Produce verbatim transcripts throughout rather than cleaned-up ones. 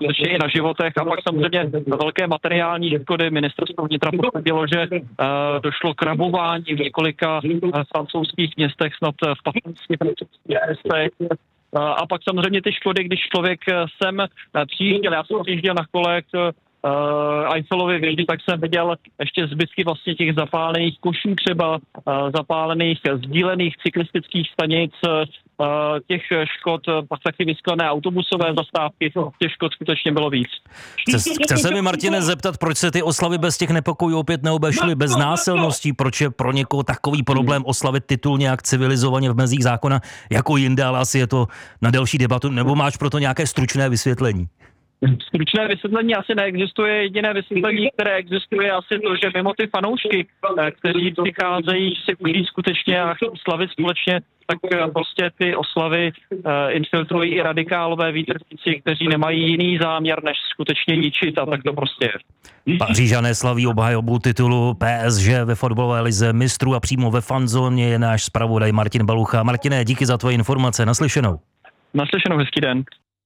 skutečně i na životech. A pak samozřejmě velké materiální škody. Ministerstvo vnitra potvrdilo, že uh, došlo k rabování v několika uh, francouzských městech, snad v patnácti francouzských městech. A pak samozřejmě ty škody, když člověk sem přijížděl, já jsem přijížděl na kole k uh, Eiffelově věži, tak jsem viděl ještě zbytky vlastně těch zapálených košů třeba, uh, zapálených, sdílených cyklistických stanic, uh, těch škod, pak taky vysklené autobusové zastávky, těch škod skutečně bylo víc. Chce, chce se mi, Martine, zeptat, proč se ty oslavy bez těch nepokojů opět neobešly, bez násilností, proč je pro někoho takový problém oslavit titul nějak civilizovaně v mezích zákona jako jinde, ale asi je to na delší debatu, nebo máš proto nějaké stručné vysvětlení? Stručné vysvětlení asi neexistuje, jediné vysvětlení, které existuje, asi to, že mimo ty fanoušky, kteří přicházejí si užít skutečně a slavit společně, tak prostě ty oslavy infiltrují i radikálové výtrníci, kteří nemají jiný záměr, než skutečně ničit, a tak to prostě je. Pařížané slaví obhajobu titulu P S G ve fotbalové lize mistrů a přímo ve fanzóně je náš zpravodaj Martin Balucha. Martine, díky za tvoje informace, naslyšenou. Naslyšenou, hezký den.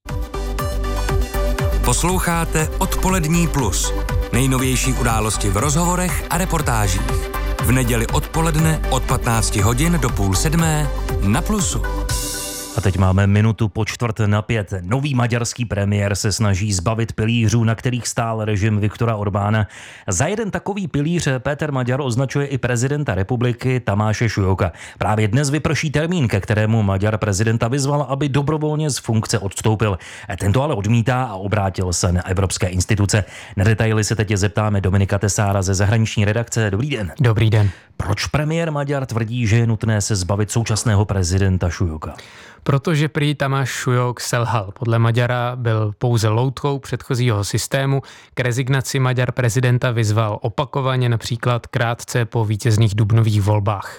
Posloucháte Odpolední plus. Nejnovější události v rozhovorech a reportážích. V neděli odpoledne od patnácti hodin do půl sedmé na Plusu. A teď máme minutu po čtvrt na pět. Nový maďarský premiér se snaží zbavit pilířů, na kterých stál režim Viktora Orbána. Za jeden takový pilíř Péter Maďar označuje i prezidenta republiky Tamáše Šujoka. Právě dnes vyprší termín, ke kterému Maďar prezidenta vyzval, aby dobrovolně z funkce odstoupil. Tento ale odmítá a obrátil se na evropské instituce. Na detaily se teď zeptáme Dominika Tesára ze zahraniční redakce. Dobrý den. Dobrý den. Proč premiér Maďar tvrdí, že je nutné se zbavit současného prezidenta Šujoka? Protože prý Tamáš Šujok selhal. Podle Maďara byl pouze loutkou předchozího systému. K rezignaci Maďar prezidenta vyzval opakovaně, například krátce po vítězných dubnových volbách.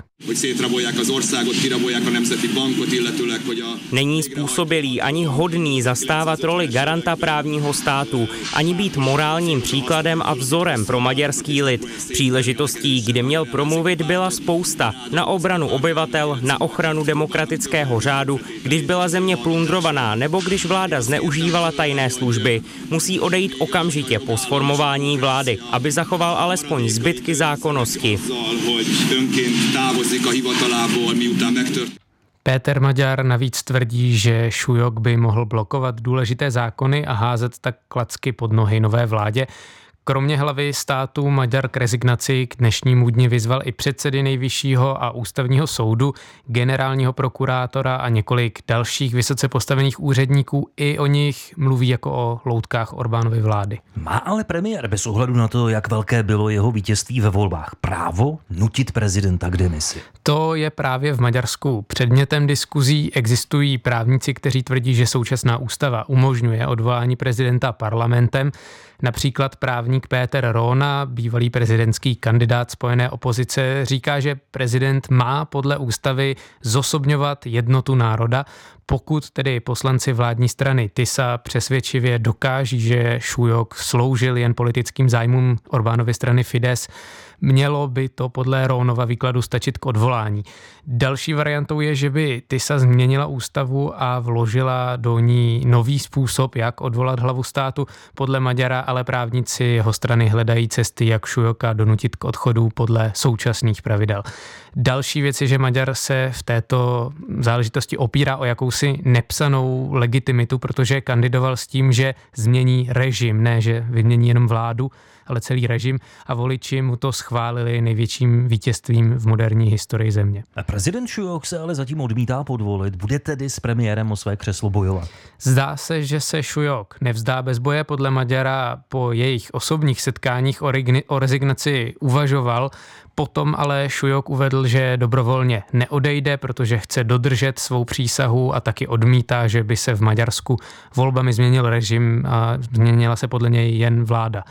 Není způsobilý ani hodný zastávat roli garanta právního státu, ani být morálním příkladem a vzorem pro maďarský lid. Příležitostí, kdy měl promluvit, byla spousta. Na obranu obyvatel, na ochranu demokratického řádu, když byla země plundrovaná nebo když vláda zneužívala tajné služby. Musí odejít okamžitě po sformování vlády, aby zachoval alespoň zbytky zákonnosti. Péter Maďar navíc tvrdí, že Šujok by mohl blokovat důležité zákony a házet tak klacky pod nohy nové vládě. Kromě hlavy státu Maďar k rezignaci k dnešnímu dni vyzval i předsedy nejvyššího a ústavního soudu, generálního prokurátora a několik dalších vysoce postavených úředníků. I o nich mluví jako o loutkách Orbánovy vlády. Má ale premiér bez ohledu na to, jak velké bylo jeho vítězství ve volbách, právo nutit prezidenta k demisi? To je právě v Maďarsku předmětem diskuzí. Existují právníci, kteří tvrdí, že současná ústava umožňuje odvolání prezidenta parlamentem. Například právník Péter Róna, bývalý prezidentský kandidát spojené opozice, říká, že prezident má podle ústavy zosobňovat jednotu národa, pokud tedy poslanci vládní strany TISA přesvědčivě dokáží, že Šujok sloužil jen politickým zájmům Orbánovy strany Fidesz, mělo by to podle Rónova výkladu stačit k odvolání. Další variantou je, že by TISA změnila ústavu a vložila do ní nový způsob, jak odvolat hlavu státu. Podle Maďara ale právníci jeho strany hledají cesty, jak Šujoka donutit k odchodu podle současných pravidel. Další věc je, že Maďar se v této záležitosti opírá o jakousi nepsanou legitimitu, protože kandidoval s tím, že změní režim, ne že vymění jenom vládu, ale celý režim, a voliči mu to schválili největším vítězstvím v moderní historii země. A prezident Šujok se ale zatím odmítá podvolit. Bude tedy s premiérem o své křeslo bojovat? Zdá se, že se Šujok nevzdá bez boje. Podle Maďara po jejich osobních setkáních o, regni- o rezignaci uvažoval. Potom ale Šujok uvedl, že dobrovolně neodejde, protože chce dodržet svou přísahu a taky odmítá, že by se v Maďarsku volbami změnil režim a změnila se podle něj jen vláda.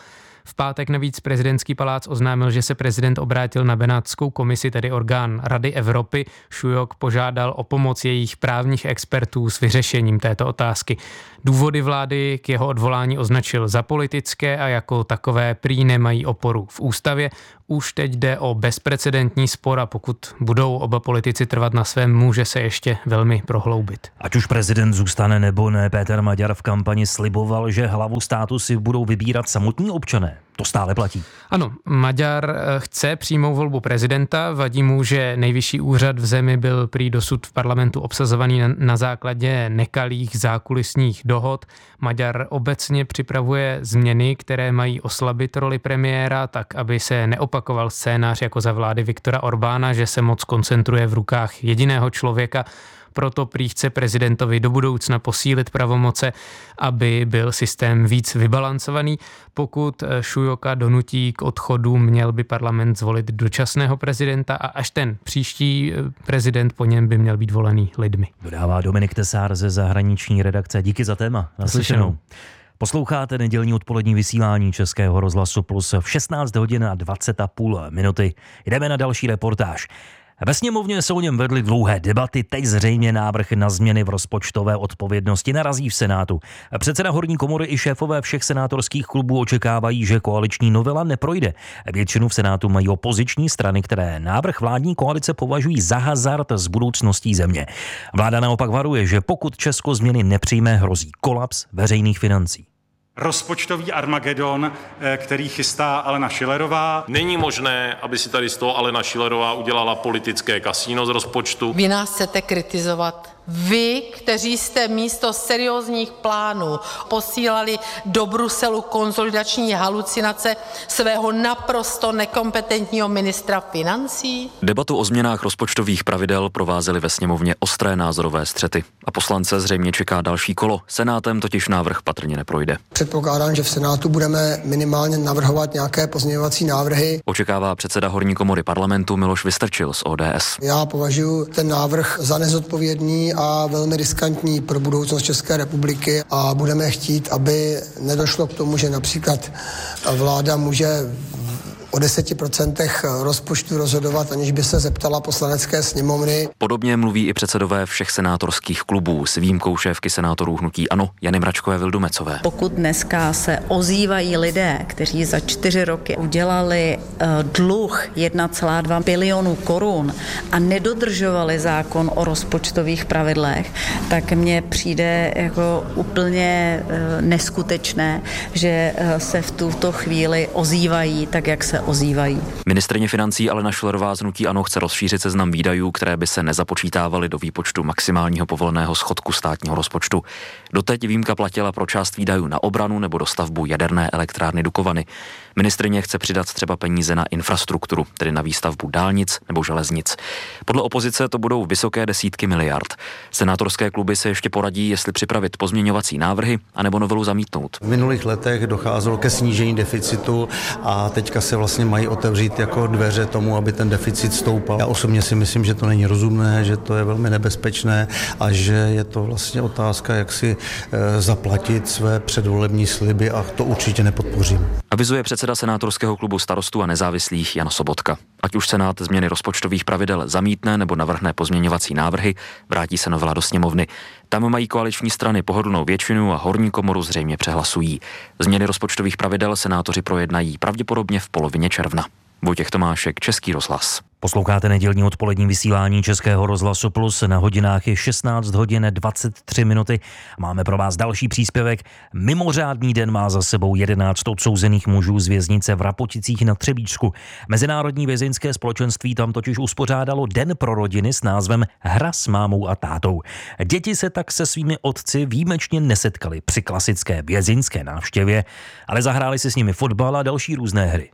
V pátek navíc prezidentský palác oznámil, že se prezident obrátil na Benátskou komisi, tedy orgán Rady Evropy. Šujok požádal o pomoc jejich právních expertů s vyřešením této otázky. Důvody vlády k jeho odvolání označil za politické a jako takové prý nemají oporu v ústavě. Už teď jde o bezprecedentní spor a pokud budou oba politici trvat na svém, může se ještě velmi prohloubit. Ať už prezident zůstane nebo ne, Péter Maďar v kampani sliboval, že hlavu státu si budou vybírat samotní občané. To stále platí. Ano, Maďar chce přímou volbu prezidenta, vadí mu, že nejvyšší úřad v zemi byl prý dosud v parlamentu obsazovaný na, na základě nekalých zákulisních dohod. Maďar obecně připravuje změny, které mají oslabit roli premiéra, tak aby se neopakoval scénář jako za vlády Viktora Orbána, že se moc koncentruje v rukách jediného člověka. Proto prý chce prezidentovi do budoucna posílit pravomoce, aby byl systém víc vybalancovaný. Pokud Šujoka donutí k odchodu, měl by parlament zvolit dočasného prezidenta a až ten příští prezident po něm by měl být volený lidmi. Dodává Dominik Tesár ze zahraniční redakce. Díky za téma. Naslyšenou. Posloucháte nedělní odpolední vysílání Českého rozhlasu Plus v šestnáct hodin a dvacet a půl minuty. Jdeme na další reportáž. Ve sněmovně se o něm vedly dlouhé debaty, teď zřejmě návrh na změny v rozpočtové odpovědnosti narazí v Senátu. Předseda horní komory i šéfové všech senátorských klubů očekávají, že koaliční novela neprojde. Většinu v Senátu mají opoziční strany, které návrh vládní koalice považují za hazard s budoucností země. Vláda naopak varuje, že pokud Česko změny nepřijme, hrozí kolaps veřejných financí. Rozpočtový armagedon, který chystá Alena Schillerová. Není možné, aby si tady z toho Alena Schillerová udělala politické kasíno z rozpočtu. Vy nás chcete kritizovat? Vy, kteří jste místo seriózních plánů posílali do Bruselu konsolidační halucinace svého naprosto nekompetentního ministra financí? Debatu o změnách rozpočtových pravidel provázely ve sněmovně ostré názorové střety. A poslance zřejmě čeká další kolo. Senátem totiž návrh patrně neprojde. Předpokládám, že v Senátu budeme minimálně navrhovat nějaké pozměňovací návrhy. Očekává předseda horní komory parlamentu Miloš Vystrčil z O D S. Já považuji ten návrh za nezodpovědný a velmi riskantní pro budoucnost České republiky a budeme chtít, aby nedošlo k tomu, že například vláda může o deseti procentech rozpočtu rozhodovat, aniž by se zeptala poslanecké sněmovny. Podobně mluví i předsedové všech senátorských klubů s výjimkou šéfky senátorů hnutí ANO Jany Mračkové Vildumecové. Pokud dneska se ozývají lidé, kteří za čtyři roky udělali uh, dluh jedna celá dva bilionu korun a nedodržovali zákon o rozpočtových pravidlech, tak mně přijde jako úplně uh, neskutečné, že uh, se v tuto chvíli ozývají tak, jak se ozývají. Ministryně financí Alena Schillerová z hnutí ANO chce rozšířit seznam výdajů, které by se nezapočítávaly do výpočtu maximálního povoleného schodku státního rozpočtu. Doteď výjimka platila pro část výdajů na obranu nebo dostavbu jaderné elektrárny Dukovany. Ministryně chce přidat třeba peníze na infrastrukturu, tedy na výstavbu dálnic nebo železnic. Podle opozice to budou vysoké desítky miliard. Senátorské kluby se ještě poradí, jestli připravit pozměňovací návrhy anebo novelu zamítnout. V minulých letech docházelo ke snížení deficitu a teďka se vlastně mají otevřít jako dveře tomu, aby ten deficit stoupal. Já osobně si myslím, že to není rozumné, že to je velmi nebezpečné a že je to vlastně otázka, jak si e, zaplatit své předvolební sliby a to určitě nepodpořím. Avizuje předseda senátorského klubu Starostů a nezávislých Jan Sobotka. Ať už Senát změny rozpočtových pravidel zamítne nebo navrhne pozměňovací návrhy, vrátí se novela do sněmovny. Tam mají koaliční strany pohodlnou většinu a horní komoru zřejmě přehlasují. Změny rozpočtových pravidel senátoři projednají pravděpodobně v polovině června. Vojtěch Tomášek, Český rozhlas. Posloucháte nedělní odpolední vysílání Českého rozhlasu Plus. Na hodinách je šestnáct hodin dvacet tři minuty. Máme pro vás další příspěvek. Mimořádný den má za sebou jedenáct odsouzených mužů z věznice v Rapoticích na Třebíčsku. Mezinárodní vězeňské společenství tam totiž uspořádalo Den pro rodiny s názvem Hra s mámou a tátou. Děti se tak se svými otci výjimečně nesetkali při klasické vězeňské návštěvě, ale zahráli si s nimi fotbal a další různé hry.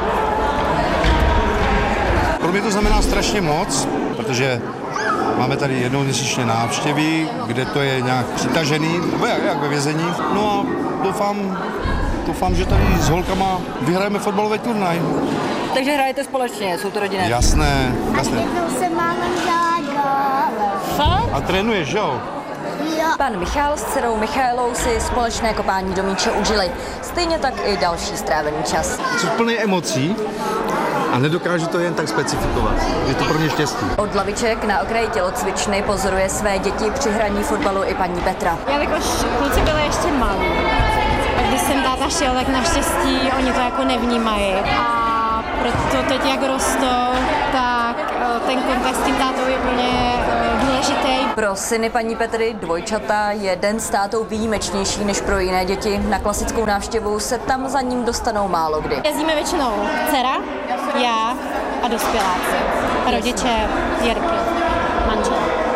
Pro mě to znamená strašně moc, protože máme tady jednou měsíčně návštěvy, kde to je nějak přitažený, nebo jak, jak ve vězení. No a doufám, doufám, že tady s holkama vyhrajeme fotbalový turnaj. Takže hrajete společně, jsou to rodinné? Jasné, jasné. A jednou se máma dělá gól. Fakt? A trénuješ, jo? Pan Michal s dcerou Michaelou si společné kopání do míče užili. Stejně tak i další strávený čas. Jsou plný emocí a nedokážu to jen tak specifikovat. Je to pro mě štěstí. Od laviček na okraji tělocvičny pozoruje své děti při hraní fotbalu i paní Petra. Jelikož kluci byli ještě malí, a když jsem táta šel, tak naštěstí oni to jako nevnímají. A proto teď, jak rostou, tak ten kontakt s tím tátou je pro ně důležitý. Pro syny paní Petry, dvojčata, je den s tátou výjimečnější než pro jiné děti. Na klasickou návštěvu se tam za ním dostanou málo kdy. Jezdíme většinou dcera, já a dospěláci. Rodiče Jirky, manžel.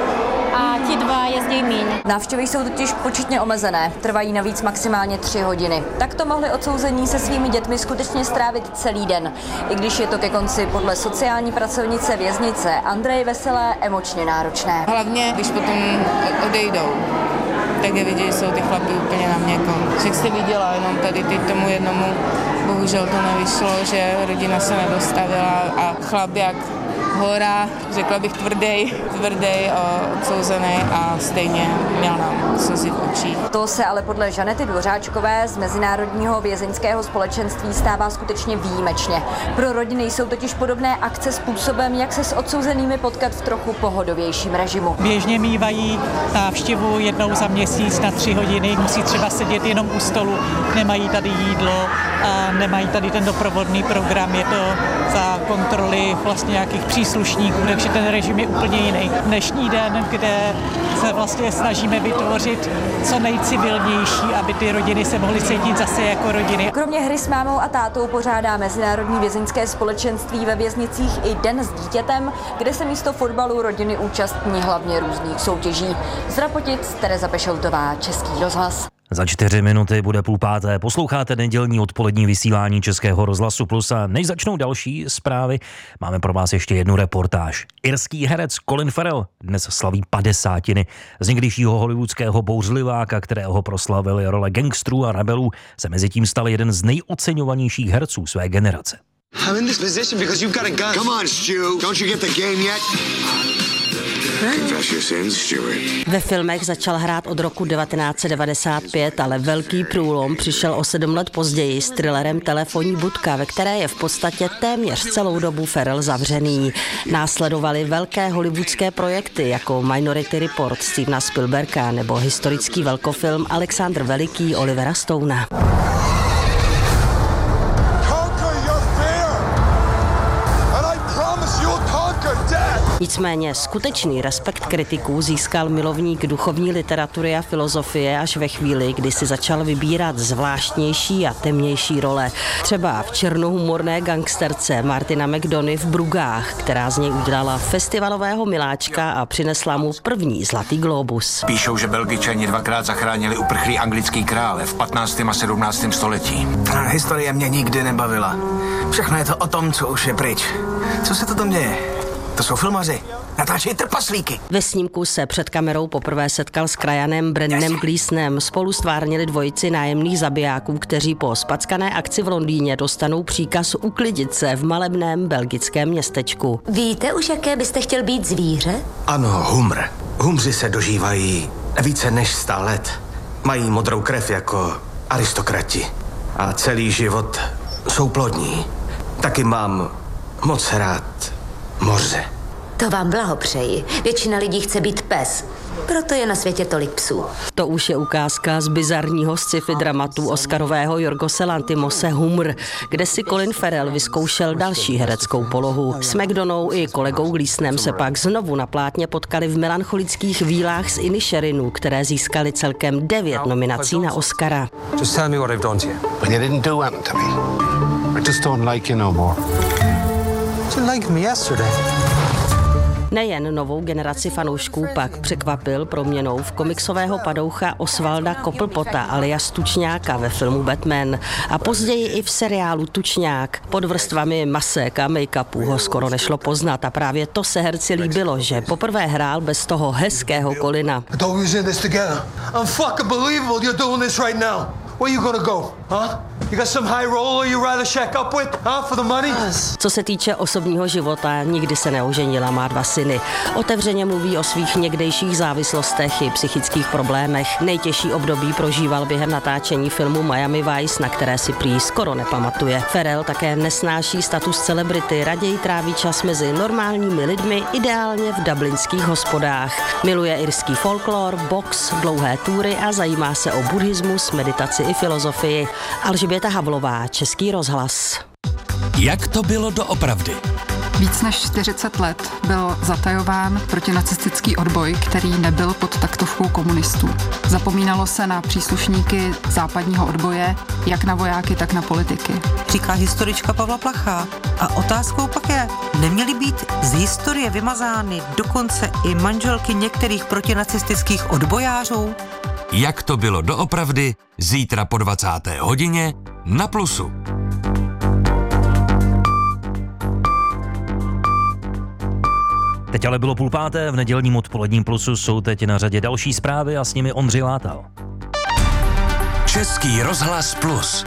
A ti dva jezdí míň. Návštěvy jsou totiž početně omezené, trvají navíc maximálně tři hodiny. Tak to mohli odsouzení se svými dětmi skutečně strávit celý den. I když je to ke konci podle sociální pracovnice věznice Andreje Veselé emočně náročné. Hlavně, když potom odejdou, tak je vidět, že jsou ty chlapy úplně na měkkom. Jak jste viděla, jenom tady teď tomu jednomu bohužel to nevyšlo, že rodina se nedostavila a chlap jak hora, řekla bych tvrdý, tvrdý, odsouzený a stejně měl nám slzy v očích. To se ale podle Žanety Dvořáčkové z Mezinárodního vězeňského společenství stává skutečně výjimečně. Pro rodiny jsou totiž podobné akce způsobem, jak se s odsouzenými potkat v trochu pohodovějším režimu. Běžně mívají návštěvu jednou za měsíc na tři hodiny, musí třeba sedět jenom u stolu, nemají tady jídlo a nemají tady ten doprovodný program, je to za kontroly vlastně nějakých příslušníků, takže ten režim je úplně jiný. Dnešní den, kde se vlastně snažíme vytvořit co nejcivilnější, aby ty rodiny se mohly cítit zase jako rodiny. Kromě hry s mámou a tátou pořádá Mezinárodní vězeňské společenství ve věznicích i den s dítětem, kde se místo fotbalu rodiny účastní hlavně různých soutěží. Z Rapotic Tereza Pešoutová, Český rozhlas. Za čtyři minuty bude půl páté. Posloucháte nedělní odpolední vysílání Českého rozhlasu Plus a než začnou další zprávy, máme pro vás ještě jednu reportáž. Irský herec Colin Farrell dnes slaví padesátiny. Z někdejšího hollywoodského bouřliváka, kterého proslavili role gangstrů a rebelů, se mezitím stal jeden z nejoceňovanějších herců své generace. I'm in this position because you've got a gun. Come on, Stu. Don't you get the game yet? Ve filmech začal hrát od roku devatenáct set devadesát pět, ale velký průlom přišel o sedm let později s thrillerem Telefonní budka, ve které je v podstatě téměř celou dobu Farrell zavřený. Následovaly velké hollywoodské projekty jako Minority Report Stevena Spielberga nebo historický velkofilm Alexandr Veliký Olivera Stouna. Nicméně skutečný respekt kritiků získal milovník duchovní literatury a filozofie až ve chvíli, kdy si začal vybírat zvláštnější a temnější role. Třeba v černohumorné gangsterce Martina McDonaghy v Brugách, která z něj udělala festivalového miláčka a přinesla mu první Zlatý glóbus. Píšou, že Belgičani dvakrát zachránili uprchlý anglický krále v patnáctém a sedmnáctém století. A historie mě nikdy nebavila. Všechno je to o tom, co už je pryč. Co se to tam děje? To jsou filmaři. Natáčejí trpaslíky. Ve snímku se před kamerou poprvé setkal s krajanem Brendanem Gleesonem. Spolu stvárnili dvojici nájemných zabijáků, kteří po spackané akci v Londýně dostanou příkaz uklidit se v malebném belgickém městečku. Víte už, jaké byste chtěl být zvíře? Ano, humr. Humři se dožívají více než sto let. Mají modrou krev jako aristokrati. A celý život jsou plodní. Taky mám moc rád moře. To vám blahopřeji. Většina lidí chce být pes. Proto je na světě tolik psů. To už je ukázka z bizarního sci-fi dramatu oscarového Jorgose Lanthimose Humr, kde si Colin Farrell vyzkoušel další hereckou polohu. S McDonough i kolegou Gleesonem se pak znovu na plátně potkali v melancholických vílách z Inisherinu, které získali celkem devět nominací na Oscara. Just tell me what I've done to you. When you didn't do anything to me. I just don't like you no more. You liked me yesterday. Nejen novou generaci fanoušků pak překvapil proměnou v komiksového padoucha Osvalda Cobblepota alias Tučňáka ve filmu Batman a později i v seriálu Tučňák. Pod vrstvami masek a make-upů ho skoro nešlo poznat a právě to se herci líbilo, že poprvé hrál bez toho hezkého Colina. Where you gonna go? Huh? You got some high roller you rather shack up with, huh, for the money? Co se týče osobního života, nikdy se neoženila, má dva syny. Otevřeně mluví o svých někdejších závislostech i psychických problémech. Nejtěžší období prožíval během natáčení filmu Miami Vice, na které si prý skoro nepamatuje. Ferrell také nesnáší status celebrity, raději tráví čas mezi normálními lidmi, ideálně v dublinských hospodách. Miluje irský folklor, box, dlouhé túry a zajímá se o buddhismus, meditaci i filozofii. Alžběta Havlová, Český rozhlas. Jak to bylo doopravdy? Víc než čtyřicet let byl zatajován protinacistický odboj, který nebyl pod taktovkou komunistů. Zapomínalo se na příslušníky západního odboje, jak na vojáky, tak na politiky. Říká historička Pavla Plachá. A otázkou pak je, neměly být z historie vymazány dokonce i manželky některých protinacistických odbojářů? Jak to bylo doopravdy? Zítra po dvacáté hodině na Plusu. Teď ale bylo půl páté, v nedělním odpoledním Plusu jsou teď na řadě další zprávy a s nimi Ondřej Látal. Český rozhlas Plus.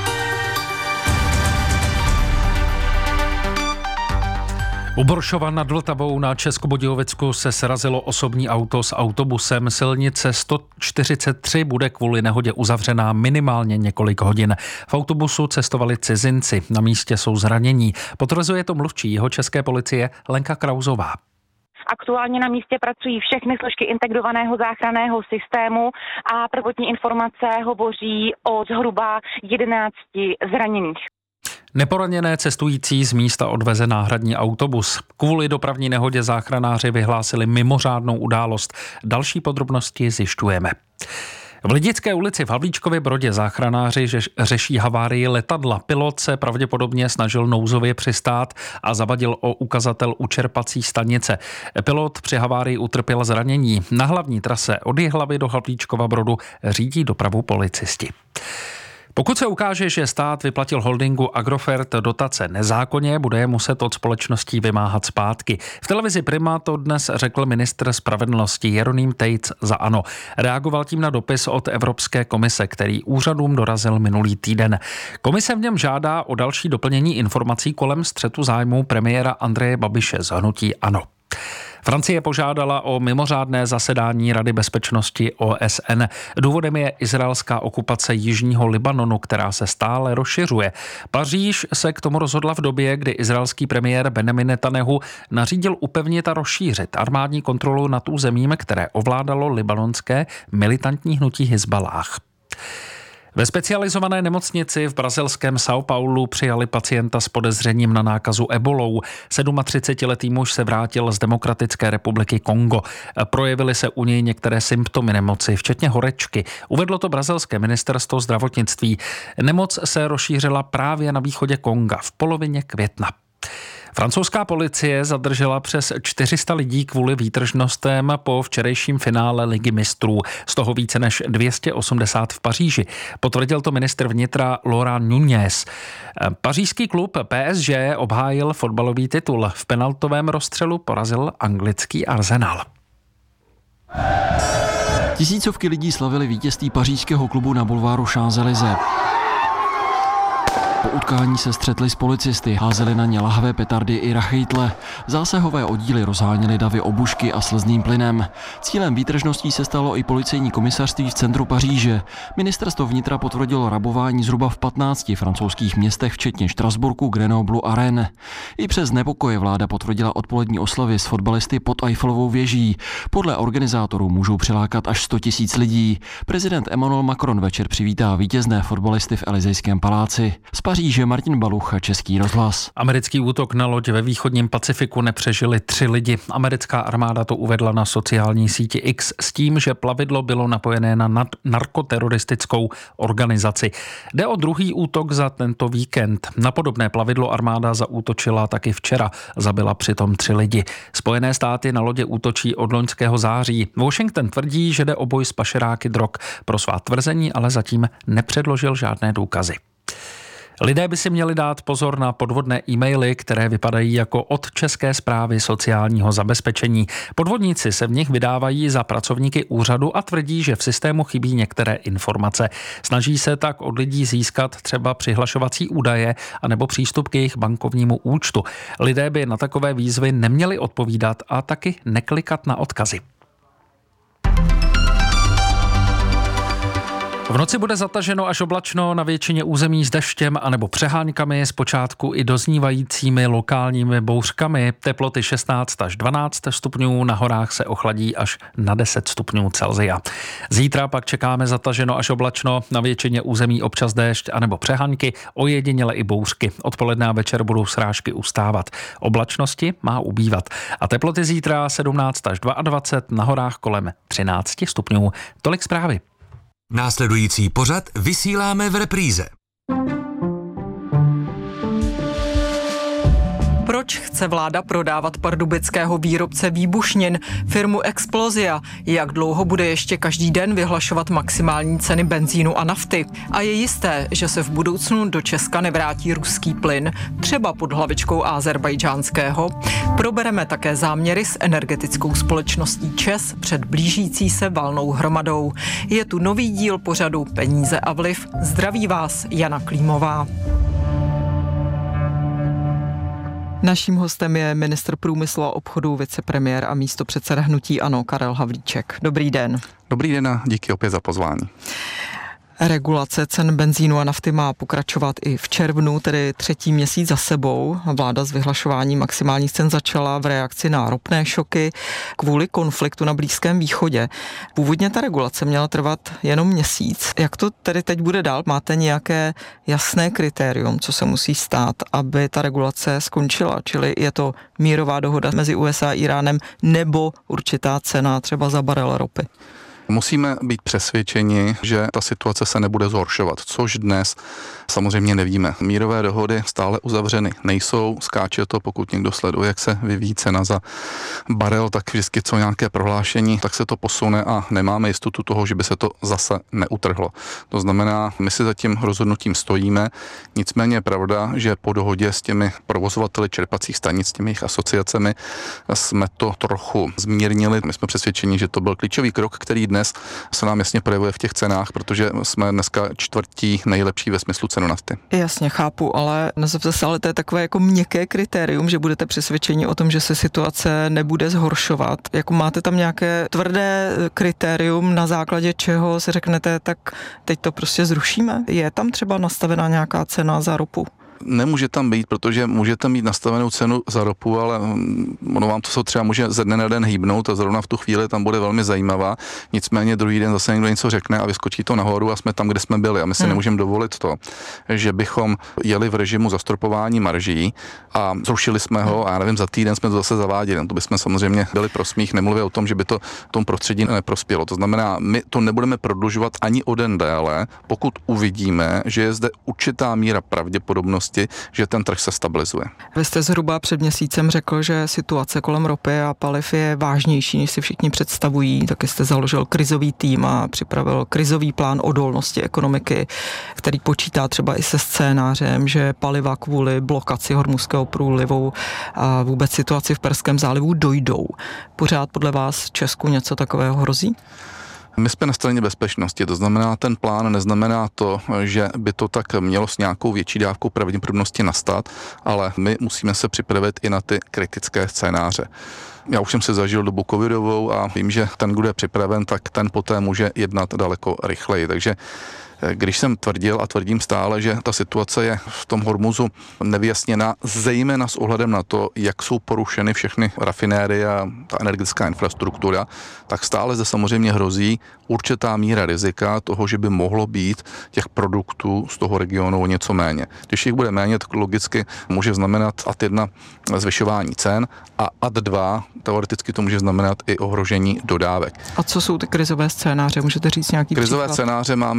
U Boršova nad Vltavou na Českobudějovicku se srazilo osobní auto s autobusem. Silnice sto čtyřicet tři bude kvůli nehodě uzavřená minimálně několik hodin. V autobusu cestovali cizinci, na místě jsou zranění. Potvrzuje to mluvčí jihočeské policie Lenka Krauzová. Aktuálně na místě pracují všechny složky integrovaného záchranného systému a prvotní informace hovoří o zhruba jedenácti zraněných. Neporaněné cestující z místa odveze náhradní autobus. Kvůli dopravní nehodě záchranáři vyhlásili mimořádnou událost. Další podrobnosti zjišťujeme. V Lidické ulici v Havlíčkově Brodě záchranáři řeší havárii letadla. Pilot se pravděpodobně snažil nouzově přistát a zavadil o ukazatel u čerpací stanice. Pilot při havárii utrpěl zranění. Na hlavní trase od Jihlavy do Havlíčkova Brodu řídí dopravu policisti. Pokud se ukáže, že stát vyplatil holdingu Agrofert dotace nezákonně, bude je muset od společností vymáhat zpátky. V televizi Prima to dnes řekl ministr spravedlnosti Jeroným Tejc za ANO. Reagoval tím na dopis od Evropské komise, který úřadům dorazil minulý týden. Komise v něm žádá o další doplnění informací kolem střetu zájmů premiéra Andreje Babiše z hnutí ANO. Francie požádala o mimořádné zasedání Rady bezpečnosti O S N. Důvodem je izraelská okupace jižního Libanonu, která se stále rozšiřuje. Paříž se k tomu rozhodla v době, kdy izraelský premiér Benjamin Netanyahu nařídil upevnit a rozšířit armádní kontrolu nad územím, které ovládalo libanonské militantní hnutí Hizballáh. Ve specializované nemocnici v brazilském São Paulu přijali pacienta s podezřením na nákazu ebolou. sedmatřicetiletý muž se vrátil z Demokratické republiky Kongo. Projevily se u něj některé symptomy nemoci, včetně horečky. Uvedlo to brazilské ministerstvo zdravotnictví. Nemoc se rozšířila právě na východě Konga v polovině května. Francouzská policie zadržela přes čtyři sta lidí kvůli výtržnostem po včerejším finále Ligy mistrů, z toho více než dvě stě osmdesát v Paříži. Potvrdil to ministr vnitra Laurent Nunez. Pařížský klub P S G obhájil fotbalový titul. V penaltovém rozstřelu porazil anglický Arsenal. Tisícovky lidí slavili vítězství pařížského klubu na bulváru Champs-Élysées. Po utkání se střetli s policisty, házeli na ně lahve, petardy i rachejtle. Zásahové oddíly rozháněly davy obušky a slzným plynem. Cílem výtržností se stalo i policejní komisařství v centru Paříže. Ministerstvo vnitra potvrdilo rabování zhruba v patnácti francouzských městech, včetně Štrasburku, Grenoblu a Rennes. I přes nepokoje vláda potvrdila odpolední oslavy s fotbalisty pod Eiffelovou věží. Podle organizátorů můžou přilákat až sto tisíc lidí. Prezident Emmanuel Macron večer přivítá vítězné fotbalisty v Elysejském paláci. Paříže Martin Baluch, Český rozhlas. Americký útok na loď ve východním Pacifiku nepřežili tři lidi. Americká armáda to uvedla na sociální síti X s tím, že plavidlo bylo napojené na nad- narkoteroristickou organizaci. Jde o druhý útok za tento víkend. Na podobné plavidlo armáda zaútočila taky včera. Zabila přitom tři lidi. Spojené státy na lodě útočí od loňského září. Washington tvrdí, že jde o boj s pašeráky drog. Pro svá tvrzení ale zatím nepředložil žádné důkazy. Lidé by si měli dát pozor na podvodné e-maily, které vypadají jako od České správy sociálního zabezpečení. Podvodníci se v nich vydávají za pracovníky úřadu a tvrdí, že v systému chybí některé informace. Snaží se tak od lidí získat třeba přihlašovací údaje anebo přístup k jejich bankovnímu účtu. Lidé by na takové výzvy neměli odpovídat a taky neklikat na odkazy. V noci bude zataženo až oblačno, na většině území s deštěm anebo přeháňkami, zpočátku i doznívajícími lokálními bouřkami. Teploty šestnáct až dvanáct stupňů, na horách se ochladí až na deset stupňů Celsia. Zítra pak čekáme zataženo až oblačno, na většině území občas déšť anebo přeháňky, ojediněle i bouřky. Odpoledne a večer budou srážky ustávat. Oblačnosti má ubývat. A teploty zítra sedmnáct až dvacet dva, na horách kolem třináct stupňů. Tolik zprávy. Následující pořad vysíláme v repríze. Proč chce vláda prodávat pardubického výrobce výbušnin, firmu Explosia? Jak dlouho bude ještě každý den vyhlašovat maximální ceny benzínu a nafty? A je jisté, že se v budoucnu do Česka nevrátí ruský plyn, třeba pod hlavičkou azerbajdžánského? Probereme také záměry s energetickou společností ČEZ před blížící se valnou hromadou. Je tu nový díl pořadu Peníze a vliv. Zdraví vás Jana Klímová. Naším hostem je ministr průmyslu a obchodu, vicepremiér a místopředseda hnutí ANO Karel Havlíček. Dobrý den. Dobrý den a díky opět za pozvání. Regulace cen benzínu a nafty má pokračovat i v červnu, tedy třetí měsíc za sebou. Vláda s vyhlašováním maximálních cen začala v reakci na ropné šoky kvůli konfliktu na Blízkém východě. Původně ta regulace měla trvat jenom měsíc. Jak to tedy teď bude dál? Máte nějaké jasné kritérium, co se musí stát, aby ta regulace skončila? Čili je to mírová dohoda mezi U S A a Iránem nebo určitá cena třeba za barel ropy? Musíme být přesvědčeni, že ta situace se nebude zhoršovat, což dnes samozřejmě nevíme. Mírové dohody stále uzavřeny nejsou, skáče to, pokud někdo sleduje, jak se vyvíjí cena za barel, tak vždycky co nějaké prohlášení, tak se to posune a nemáme jistotu toho, že by se to zase neutrhlo. To znamená, my si za tím rozhodnutím stojíme, nicméně je pravda, že po dohodě s těmi provozovateli čerpacích stanic, s těmi jejich asociacemi, jsme to trochu zmírnili. My jsme přesvědčeni, že to byl klíčový krok, který dnes se nám jasně projevuje v těch cenách, protože jsme dneska čtvrtí nejlepší ve smyslu cenu nafty. Jasně, chápu, ale nezapte se, ale to je takové jako měkké kritérium, že budete přesvědčeni o tom, že se situace nebude zhoršovat. Jako máte tam nějaké tvrdé kritérium, na základě čeho si řeknete, tak teď to prostě zrušíme? Je tam třeba nastavená nějaká cena za ropu? Nemůže tam být, protože můžete mít nastavenou cenu za ropu, ale ono vám to třeba může ze dne na den hýbnout a zrovna v tu chvíli tam bude velmi zajímavá. Nicméně druhý den zase někdo něco řekne a vyskočí to nahoru a jsme tam, kde jsme byli. A my si hmm. nemůžeme dovolit to, že bychom jeli v režimu zastropování marží a zrušili jsme ho a já nevím, za týden jsme to zase zaváděli. To bychom samozřejmě byli pro smích, nemluvě o tom, že by to tom prostředí neprospělo. To znamená, my to nebudeme prodlužovat ani o den déle, pokud uvidíme, že je zde určitá míra pravděpodobnosti, že ten trh se stabilizuje. Vy jste zhruba před měsícem řekl, že situace kolem ropy a paliv je vážnější, než si všichni představují. Taky jste založil krizový tým a připravil krizový plán odolnosti ekonomiky, který počítá třeba i se scénářem, že paliva kvůli blokaci Hormuzského průlivu a vůbec situaci v Perském zálivu dojdou. Pořád podle vás Česku něco takového hrozí? My jsme na straně bezpečnosti, to znamená, ten plán neznamená to, že by to tak mělo s nějakou větší dávkou pravděpodobnosti nastat, ale my musíme se připravit i na ty kritické scénáře. Já už jsem si zažil dobu covidovou a vím, že ten, kdo je připraven, tak ten poté může jednat daleko rychleji. Takže když jsem tvrdil a tvrdím stále, že ta situace je v tom Hormuzu nevyjasněná, zejména s ohledem na to, jak jsou porušeny všechny rafinérie a ta energetická infrastruktura, tak stále zde samozřejmě hrozí určitá míra rizika toho, že by mohlo být těch produktů z toho regionu o něco méně. Když jich bude méně, tak logicky může znamenat ad jedna zvyšování cen a ad dva teoreticky to může znamenat i ohrožení dodávek. A co jsou ty krizové scénáře? Můžete říct nějaký Krizové příklad? scénáře máme vlastně dnes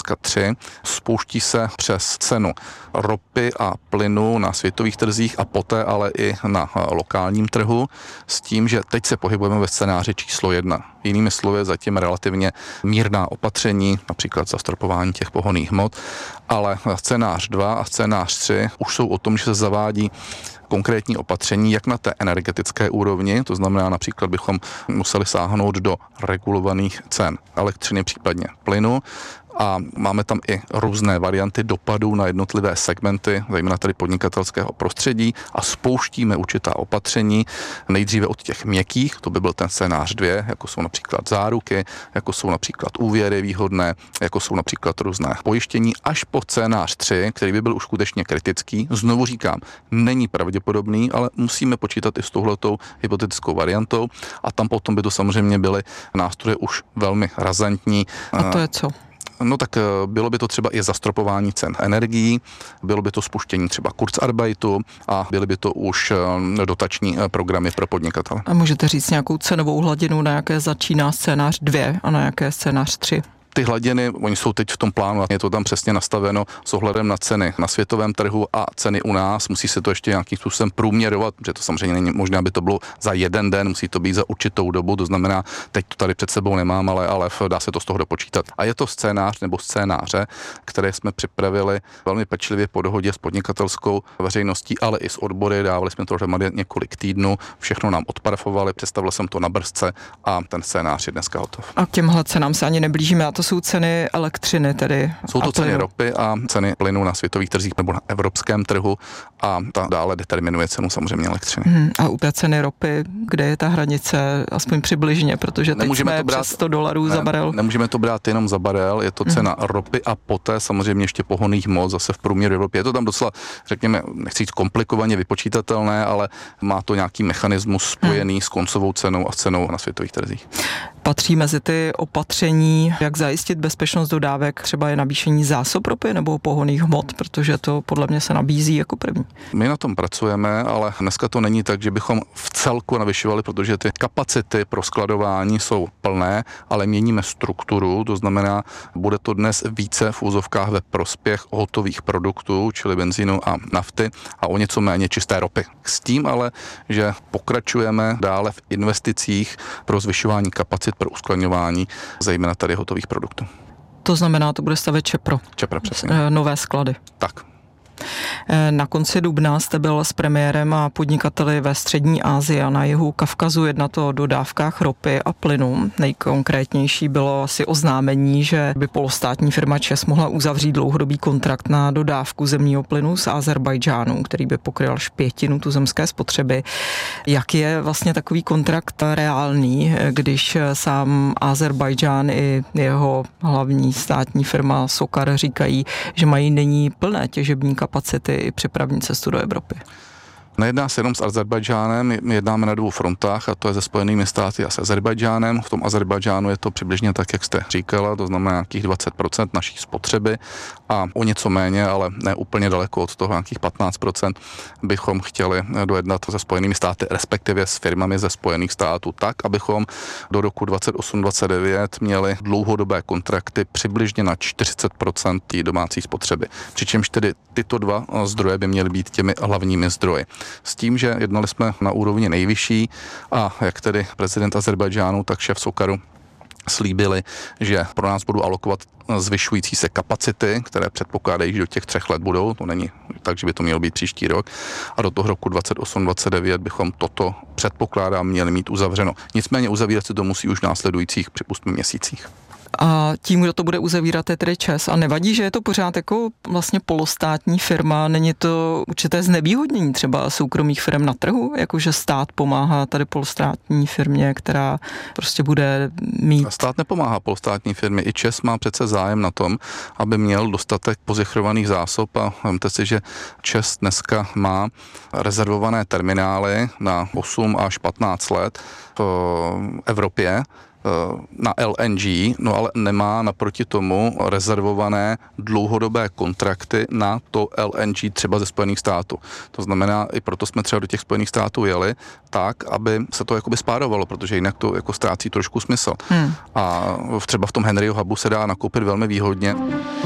dneska tři. Spouští se přes cenu ropy a plynu na světových trzích a poté ale i na lokálním trhu s tím, že teď se pohybujeme ve scénáři číslo jedna. Jinými slovy zatím relativně mírná opatření, například zastropování těch pohonných hmot, ale scénář dva a scénář tři už jsou o tom, že se zavádí konkrétní opatření, jak na té energetické úrovni, to znamená například bychom museli sáhnout do regulovaných cen elektřiny, případně plynu, a máme tam i různé varianty dopadů na jednotlivé segmenty, zejména tady podnikatelského prostředí, a spouštíme určitá opatření nejdříve od těch měkkých, to by byl ten scénář dvě, jako jsou například záruky, jako jsou například úvěry výhodné, jako jsou například různé pojištění, až po scénář tři, který by byl už skutečně kritický. Znovu říkám, není pravděpodobný, ale musíme počítat i s touhletou hypotetickou variantou, a tam potom by to samozřejmě byly nástroje už velmi razantní. A to je co? No tak bylo by to třeba i zastropování cen energií, bylo by to spuštění třeba Kurzarbeitu a byly by to už dotační programy pro podnikatele. A můžete říct nějakou cenovou hladinu, na jaké začíná scénář dvě a na jaké scénář tři? Ty hladiny, oni jsou teď v tom plánu a je to tam přesně nastaveno s ohledem na ceny na světovém trhu a ceny u nás. Musí se to ještě nějakým způsobem průměrovat, protože to samozřejmě není možné, aby to bylo za jeden den, musí to být za určitou dobu, to znamená, teď to tady před sebou nemám, ale, ale dá se to z toho dopočítat. A je to scénář nebo scénáře, které jsme připravili velmi pečlivě po dohodě s podnikatelskou veřejností, ale i s odbory, dávali jsme to dohromady několik týdnů, všechno nám odparafovali, představil jsem to na brzce a ten scénář je dneska hotov. A k těmhle cenám se ani neblížíme, a to jsou ceny elektřiny tedy. Jsou to ceny ropy a ceny plynu na světových trzích nebo na evropském trhu, a ta dále determinuje cenu samozřejmě elektřiny. Hmm, a u té ceny ropy, kde je ta hranice, aspoň přibližně, protože teď nemůžeme jsme to brát, přes sto dolarů ne, za barel. Nemůžeme to brát jenom za barel, je to cena hmm. ropy a poté samozřejmě ještě pohonných hmot zase v průměru v Evropě. Je to tam docela, řekněme, nechci říct komplikovaně vypočítatelné, ale má to nějaký mechanismus spojený hmm. s koncovou cenou a s cenou na světových trzích. Patří mezi ty opatření, jak zajistit bezpečnost dodávek, třeba je navýšení zásob ropy nebo pohonných hmot, protože to podle mě se nabízí jako první. My na tom pracujeme, ale dneska to není tak, že bychom v celku navyšovali, protože ty kapacity pro skladování jsou plné, ale měníme strukturu, to znamená, bude to dnes více v úzovkách ve prospěch hotových produktů, čili benzínu a nafty, a o něco méně čisté ropy. S tím ale, že pokračujeme dále v investicích pro zvyšování kapacit pro uskladňování, zejména tady hotových produktů. To znamená, to bude stavět Čepro. Čepro, přesně. Nové sklady. Tak. Na konci dubna jste byl s premiérem a podnikateli ve střední Asii a na jihu Kavkazu jednat o dodávkách ropy a plynu. Nejkonkrétnější bylo asi oznámení, že by polostátní firma ČEZ mohla uzavřít dlouhodobý kontrakt na dodávku zemního plynu z Azerbajdžánu, který by pokryl až pětinu tuzemské spotřeby. Jak je vlastně takový kontrakt reálný, když sám Azerbajdžán i jeho hlavní státní firma Sokar říkají, že mají nyní plné těžební kapacity i přepravní cestu do Evropy? Nejedná se jenom s Azerbajdžánem, my jednáme na dvou frontách, a to je se Spojenými státy a s Azerbajdžánem. V tom Azerbajdžánu je to přibližně tak, jak jste říkala, to znamená nějakých dvacet procent naší spotřeby a o něco méně, ale ne úplně daleko od toho, nějakých patnáct procent bychom chtěli dojednat se Spojenými státy, respektive s firmami ze Spojených států, tak, abychom do roku dvacet osm dvacet devět měli dlouhodobé kontrakty přibližně na čtyřicet procent domácí spotřeby. Přičemž tedy tyto dva zdroje by měly být těmi hlavními zdroji. S tím, že jednali jsme na úrovni nejvyšší a jak tedy prezident Azerbajdžánu, tak šéf Sokaru slíbili, že pro nás budou alokovat zvyšující se kapacity, které předpokládají, že do těch třech let budou, to není tak, že by to mělo být příští rok, a do toho roku dvacet osm dvacet devět bychom toto předpokládám měli mít uzavřeno. Nicméně uzavírat se to musí už v následujících připustme měsících. A tím, kdo to bude uzavírat, je tedy ČEZ. A nevadí, že je to pořád jako vlastně polostátní firma? Není to určité znevýhodnění třeba soukromých firm na trhu? Jakože stát pomáhá tady polostátní firmě, která prostě bude mít... Stát nepomáhá polostátní firmě. I ČEZ má přece zájem na tom, aby měl dostatek pozichrovaných zásob, a vemte si, že ČEZ dneska má rezervované terminály na osm až patnáct let v Evropě. na L N G, no ale nemá naproti tomu rezervované dlouhodobé kontrakty na to L N G třeba ze Spojených států. To znamená, i proto jsme třeba do těch Spojených států jeli, tak, aby se to jakoby spárovalo, protože jinak to jako ztrácí trošku smysl. Hmm. A třeba v tom Henryho hubu se dá nakoupit velmi výhodně.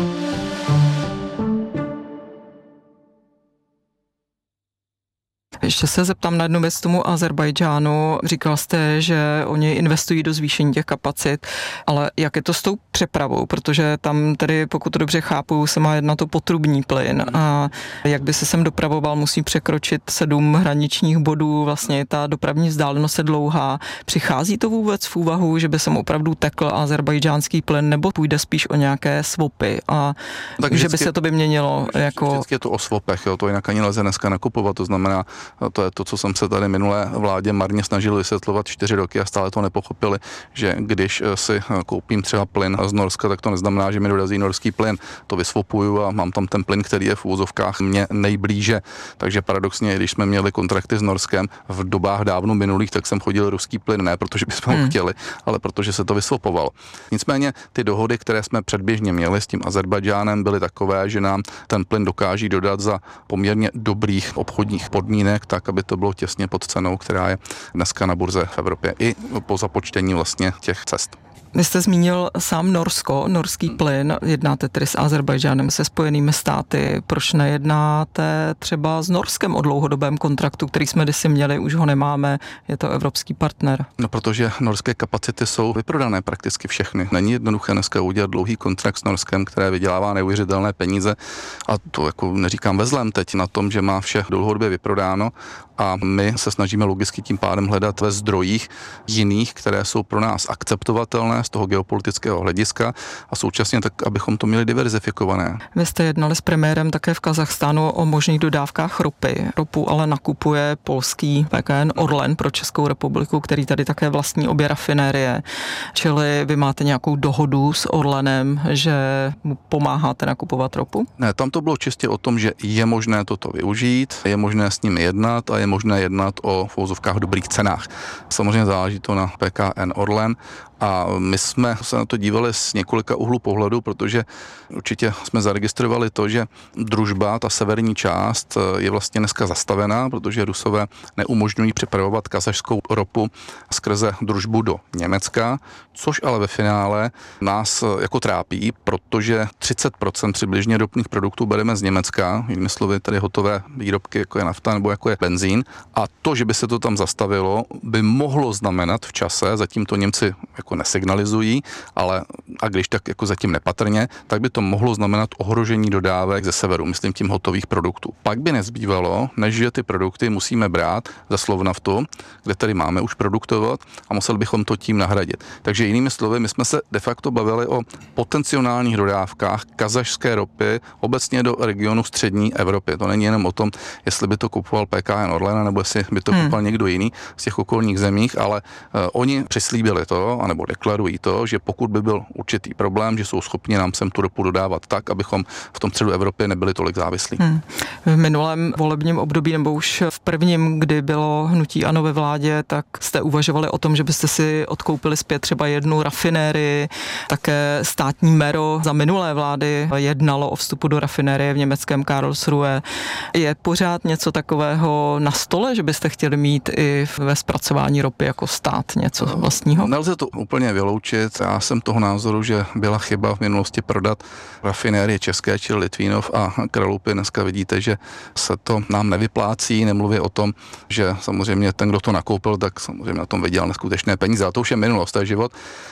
Ještě se zeptám na jednu věc tomu Azerbajdžánu. Říkal jste, že oni investují do zvýšení těch kapacit, ale jak je to s tou přepravou? Protože tam tedy, pokud to dobře chápu, se má jednat o potrubní plyn a jak by se sem dopravoval, musí překročit sedm hraničních bodů, vlastně ta dopravní vzdálenost je dlouhá. Přichází to vůbec v úvahu, že by sem opravdu tekl azerbajdžánský plyn, nebo půjde spíš o nějaké swapy a tak že by se to vyměnilo jako... Vždycky je to o swapech, jo, to jinak ani nelze dneska nakupovat, to znamená, to je to, co jsem se tady minulé vládě marně snažil vysvětlovat čtyři roky a stále to nepochopili, že když si koupím třeba plyn z Norska, tak to neznamená, že mi dorazí norský plyn. To vysvopuju a mám tam ten plyn, který je v úzovkách mě nejblíže. Takže paradoxně, když jsme měli kontrakty s Norskem v dobách dávno minulých, tak jsem chodil ruský plyn, ne protože bychom ho hmm. chtěli, ale protože se to vysvopovalo. Nicméně ty dohody, které jsme předběžně měli s tím Azerbajdžánem, byly takové, že nám ten plyn dokáží dodat za poměrně dobrých obchodních podmínek, tak, aby to bylo těsně pod cenou, která je dneska na burze v Evropě, i po započtení vlastně těch cest. Vy jste zmínil sám Norsko, norský plyn, jednáte tedy s Azerbajdžánem, se Spojenými státy, proč nejednáte třeba s Norskem o dlouhodobém kontraktu, který jsme kdysi měli, už ho nemáme, je to evropský partner? No, protože norské kapacity jsou vyprodané prakticky všechny. Není jednoduché dneska udělat dlouhý kontrakt s Norskem, které vydělává neuvěřitelné peníze a to jako neříkám ve zlém teď na tom, že má vše dlouhodobě vyprodáno a my se snažíme logicky tím pádem hledat ve zdrojích jiných, které jsou pro nás akceptovatelné z toho geopolitického hlediska a současně tak, abychom to měli diverzifikované. Vy jste jednali s premiérem také v Kazachstánu o možných dodávkách ropy. Ropu ale nakupuje polský P K N Orlen pro Českou republiku, který tady také vlastní obě rafinérie. Čili vy máte nějakou dohodu s Orlenem, že mu pomáháte nakupovat ropu? Ne, tam to bylo čistě o tom, že je možné toto využít, je možné s nimi jednat a je možné jednat o v uvozovkách dobrých cenách. Samozřejmě záleží to na P K N Orlen a my jsme se na to dívali z několika úhlů pohledu, protože určitě jsme zaregistrovali to, že družba, ta severní část, je vlastně dneska zastavená, protože Rusové neumožňují přepravovat kazašskou ropu skrze družbu do Německa, což ale ve finále nás jako trápí, protože třicet procent přibližně ropných produktů bereme z Německa, jinými slovy tedy hotové výrobky, jako je nafta nebo jako je benzín, a to, že by se to tam zastavilo, by mohlo znamenat v čase, zatím to Němci jako nesignalizují, ale a když tak jako zatím nepatrně, tak by to mohlo znamenat ohrožení dodávek ze severu, myslím tím hotových produktů. Pak by nezbývalo, než že ty produkty musíme brát za Slovnaftu, kde tady máme už produktovat a museli bychom to tím nahradit. Takže jinými slovy, my jsme se de facto bavili o potenciálních dodávkách kazašské ropy obecně do regionu střední Evropy. To není jenom o tom, jestli by to kupoval P K N Orlen, nebo jestli by to hmm. kupoval někdo jiný z těch okolních zemích, ale uh, oni přislíbili to, anebo deklarují to, že pokud by byl určitý problém, že jsou schopni nám sem tu ropu dodávat tak, abychom v tom středu Evropy nebyli tolik závislí. Hmm. V minulém volebním období, nebo už v prvním, kdy bylo hnutí ANO ve vládě, tak jste uvažovali o tom, že byste si odkoupili zpět třeba jednu rafinérii, také státní mero za minulé vlády jednalo o vstupu do rafinérie v německém Karlsruhe. Je pořád něco takového na stole, že byste chtěli mít i ve zpracování ropy jako stát něco vlastního? Nelze to úplně vyloučit. Já jsem toho názoru, že byla chyba v minulosti prodat rafinérie české, či Litvínov a Kralupy. Dneska vidíte, že se to nám nevyplácí, nemluví o tom, že samozřejmě ten, kdo to nakoupil, tak samozřejmě na tom vydělal neskutečné peníze. A to už je minulost, to je život.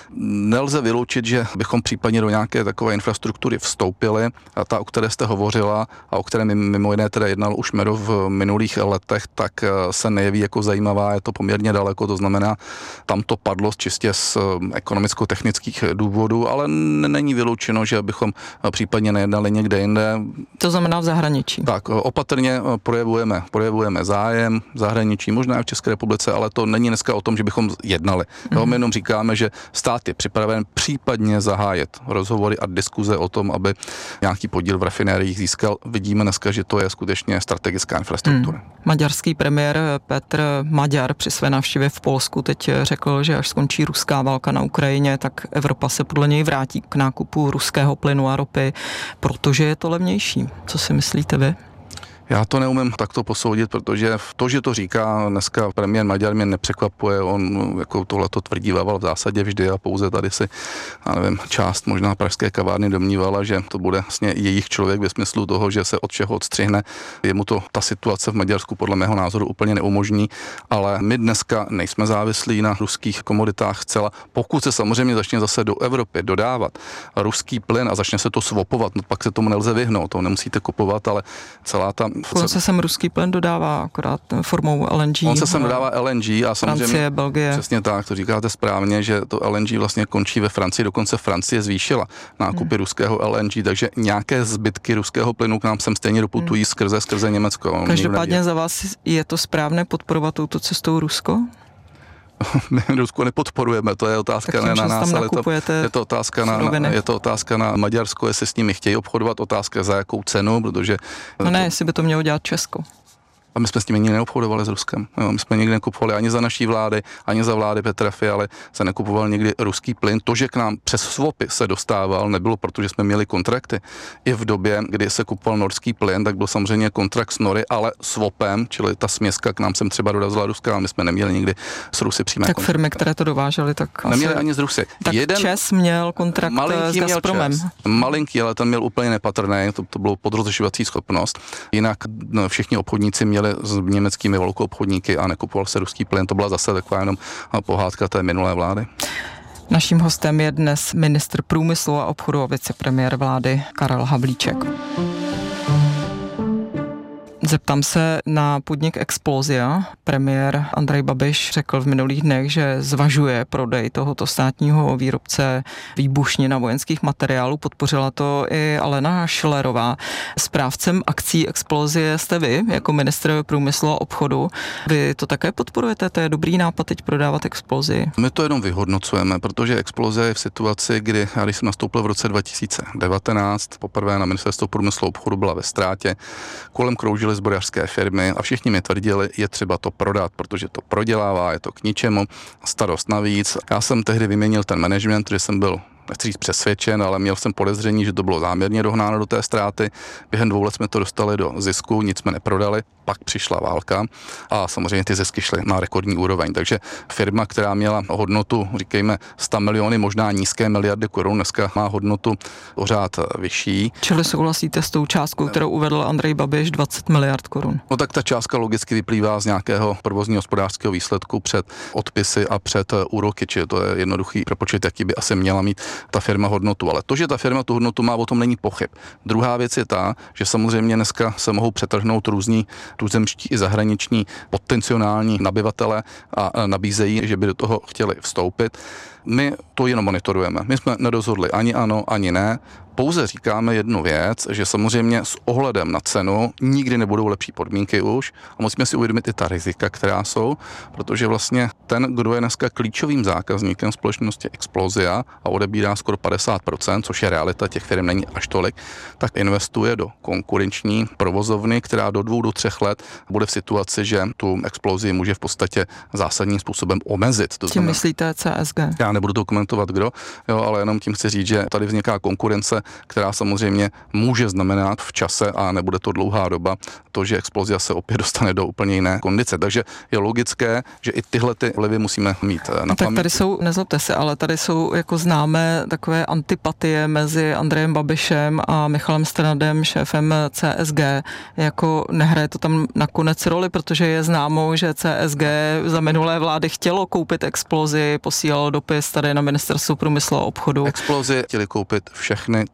Nelze vyloučit, že bychom případně do nějaké takové infrastruktury vstoupili, a ta, o které jste hovořila a o které mimo jiné teda jednal už Mero v minulých letech, tak se nejeví jako zajímavá, je to poměrně daleko, to znamená, tam to padlo čistě z ekonomicko-technických důvodů, ale není vyloučeno, že bychom případně nejednali někde jinde. To znamená v zahraničí. Tak, opatrně projevujeme, projevujeme zájem. zájem v zahraničí, možná i v České republice, ale to není dneska o tom, že bychom jednali. Mm-hmm. Jo, my jenom říkáme, že stát je připraven případně zahájet rozhovory a diskuze o tom, aby nějaký podíl v rafinériích získal. Vidíme dneska, že to je skutečně strategická infrastruktura. Mm. Maďarský premiér Petr Maďar při své návštěvě v Polsku teď řekl, že až skončí ruská válka na Ukrajině, tak Evropa se podle něj vrátí k nákupu ruského plynu a ropy, protože je to levnější. Co si myslíte vy? Já to neumím takto posoudit, protože to, že to říká dneska premiér Maďar, mě nepřekvapuje. On jako tohleto tvrdí v zásadě vždy a pouze tady si, já nevím, část možná pražské kavárny domnívala, že to bude vlastně jejich člověk ve smyslu toho, že se od čeho odstřihne. Jemu to ta situace v Maďarsku podle mého názoru úplně neumožní, ale my dneska nejsme závislí na ruských komoditách zcela. Pokud se samozřejmě začne zase do Evropy dodávat ruský plyn a začne se to swapovat, no pak se tomu nelze vyhnout, to nemusíte kupovat, ale celá ta On se sem ruský plyn dodává akorát formou L N G. On se sem dodává L N G a samozřejmě Francie, Belgie. Přesně tak, to říkáte správně, že to L N G vlastně končí ve Francii, dokonce Francie zvýšila nákupy hmm. ruského L N G, takže nějaké zbytky ruského plynu k nám sem stejně doputují hmm. skrze, skrze Německo. Každopádně za vás je to správné podporovat touto cestou Rusko? My Rusko nepodporujeme, to je otázka ne na nás, ale to, je, to otázka na, na, je to otázka na Maďarsko, jestli s nimi chtějí obchodovat, otázka za jakou cenu, protože... No ne, to, jestli by to mělo dělat Česko. A my jsme s nimi nikdy neobchodovali s Ruskem. Jo, my jsme nikdy nekupovali ani za naší vlády, ani za vlády Petra Fialy se nekupoval nikdy ruský plyn. To, že k nám přes swapy se dostával, nebylo proto, že jsme měli kontrakty. I v době, kdy se kupoval norský plyn, tak byl samozřejmě kontrakt s Nory, ale swapem, čili ta směska k nám sem třeba dorazila Ruska, ale my jsme neměli nikdy s Rusy přímé tak kontrakty. Firmy, které to dovážely, tak neměli asi... ani z Rusy. Tak Jeden Čes měl kontrakt s Gazpromem. Měl malinký, ale ten měl úplně nepatrný, to, to bylo podrozlišovací schopnost. Jinak no, všichni obchodníci měli z německých velkou obchodníky a nekupoval se ruský plyn. To byla zase taková jenom pohádka té minulé vlády. Naším hostem je dnes ministr průmyslu a obchodu a vicepremiér vlády Karel Havlíček. Zeptám se na podnik Explosia. Premiér Andrej Babiš řekl v minulých dnech, že zvažuje prodej tohoto státního výrobce výbušnin a vojenských materiálů. Podpořila to i Alena Schillerová. Správcem akcí Explosie jste vy, jako ministr průmyslu a obchodu. Vy to také podporujete? To je dobrý nápad teď prodávat Explosii? My to jenom vyhodnocujeme, protože Explosia je v situaci, kdy, já když jsem nastoupil v roce dva tisíce devatenáct, poprvé na ministerstvo průmyslu a obchodu byla ve ztrátě, kolem kroužily zbrojařské firmy a všichni mi tvrdili, je třeba to prodat, protože to prodělává, je to k ničemu, starost navíc. Já jsem tehdy vyměnil ten management, že jsem byl nechci říct přesvědčen, ale měl jsem podezření, že to bylo záměrně dohnáno do té ztráty. Během dvou let jsme to dostali do zisku, nic jsme neprodali, pak přišla válka a samozřejmě ty zisky šly na rekordní úroveň. Takže firma, která měla hodnotu, říkejme, sto miliony, možná nízké miliardy korun, dneska má hodnotu o řád vyšší. Čili souhlasíte s tou částkou, kterou uvedl Andrej Babiš, dvacet miliard korun? No tak ta částka logicky vyplývá z nějakého provozního hospodářského výsledku před odpisy a před úroky, čili to je jednoduchý propočet, jaký by asi měla mít ta firma hodnotu. Ale to, že ta firma tu hodnotu má, o tom není pochyb. Druhá věc je ta, že samozřejmě dneska se mohou přetrhnout různí tuzemští i zahraniční potenciální nabyvatele a nabízejí, že by do toho chtěli vstoupit. My to jenom monitorujeme. My jsme nerozhodli ani ano, ani ne. Pouze říkáme jednu věc, že samozřejmě s ohledem na cenu nikdy nebudou lepší podmínky už a musíme si uvědomit i ta rizika, která jsou, protože vlastně ten, kdo je dneska klíčovým zákazníkem společnosti Explosia a odebírá skoro padesát procent, což je realita, těch firm není až tolik, tak investuje do konkurenční provozovny, která do dvou do třech let bude v situaci, že tu Explosii může v podstatě zásadním způsobem omezit. To Tím znamená, myslíte C S G? Já nebudu to komentovat kdo, jo, ale jenom tím chci říct, že tady vzniká konkurence, která samozřejmě může znamenat v čase a nebude to dlouhá doba, to, že Explosia se opět dostane do úplně jiné kondice. Takže je logické, že i tyhle ty vlivy musíme mít na paměti. Tak tady jsou, nezlobte se, ale tady jsou jako známé takové antipatie mezi Andrejem Babišem a Michalem Strnadem, šéfem C S G. Jako nehraje to tam nakonec roli, protože je známo, že C S G za minulé vlády chtělo koupit Explosii, posílalo dopis tady na ministerstvo průmyslu a obchodu. Explosii chtěli koupit všechny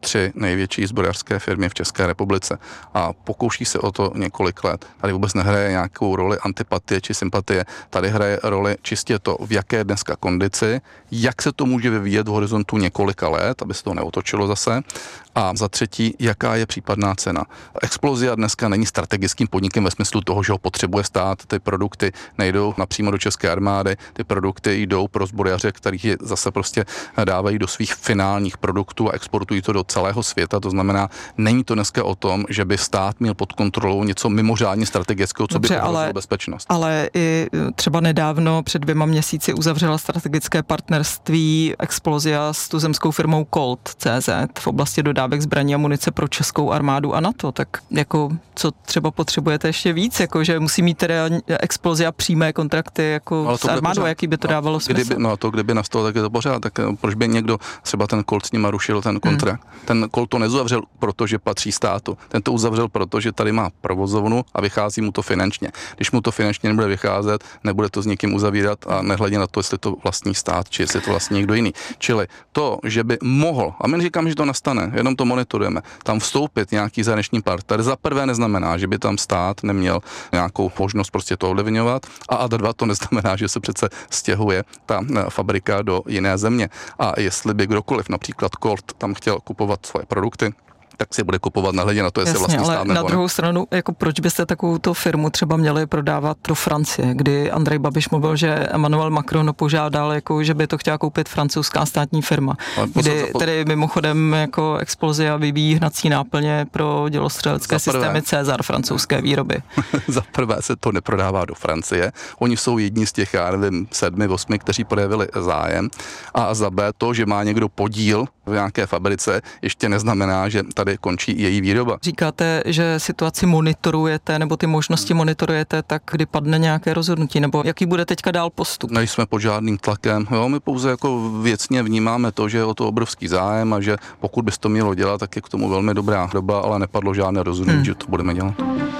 tři největší zbrojařské firmy v České republice a pokouší se o to několik let. Tady vůbec nehraje nějakou roli antipatie či sympatie, tady hraje roli čistě to, v jaké dneska kondici, jak se to může vyvíjet v horizontu několika let, aby se to neotočilo zase. A za třetí, jaká je případná cena. Explozia dneska není strategickým podnikem ve smyslu toho, že ho potřebuje stát, ty produkty nejdou napřímo do české armády, ty produkty jdou pro zbrojaře, kterých je zase prostě dávají do svých finálních produktů a exportují to do celého světa. To znamená, není to dneska o tom, že by stát měl pod kontrolou něco mimořádně strategického, co Dobře, by ohrozilo ale, bezpečnost. Ale i třeba nedávno, před dvěma měsíci, uzavřela strategické partnerství Explozia s tuzemskou firmou Colt tečka cé zet v oblasti dodávek zbraní a munice pro českou armádu a NATO. Tak jako co třeba potřebujete ještě víc, jako že musí mít teda Explozia přímé kontrakty jako s armádou, jaký by to dávalo smysl? Kdyby, no to kdyby nastalo, tak je to pořád, tak proč by někdo, třeba ten Colt s nima rušil ten kontrakt. Hmm. Ten Colt to nezavřel, protože patří státu. Ten to uzavřel, protože tady má provozovnu a vychází mu to finančně. Když mu to finančně nebude vycházet, nebude to s někým uzavírat a nehledě na to, jestli to vlastní stát, či jestli to vlastní někdo jiný. Čili to, že by mohl, a my neříkám, že to nastane, jenom to monitorujeme, tam vstoupit nějaký zahraniční partner, za prvé neznamená, že by tam stát neměl nějakou možnost prostě to ovlivňovat, a a dva to neznamená, že se přece stěhuje ta fabrika do jiné země. A jestli by kdokoliv, například Colt, tam chtěl kupovat svoje produkty, tak si bude kupovat nehledě na to, jestli vlastní stát nebo na druhou stranu, jako proč byste takovouto firmu třeba měli prodávat do Francie, kdy Andrej Babiš mluvil, že Emmanuel Macron požádal, jako, že by to chtěla koupit francouzská státní firma, kdy tedy mimochodem jako Explozia vyvíjí hnací náplně pro dělostřelecké systémy César francouzské výroby. Za prvé se to neprodává do Francie, oni jsou jedni z těch, já nevím, sedmi, osmi, kteří projevili zájem, a za B to, že má někdo podíl v nějaké fabrice, ještě neznamená, že tady končí její výroba. Říkáte, že situaci monitorujete, nebo ty možnosti monitorujete, tak kdy padne nějaké rozhodnutí, nebo jaký bude teďka dál postup? Nejsme pod žádným tlakem, jo, my pouze jako věcně vnímáme to, že je o to obrovský zájem a že pokud bys to mělo dělat, tak je k tomu velmi dobrá doba, ale nepadlo žádné rozhodnutí, hmm. že to budeme dělat.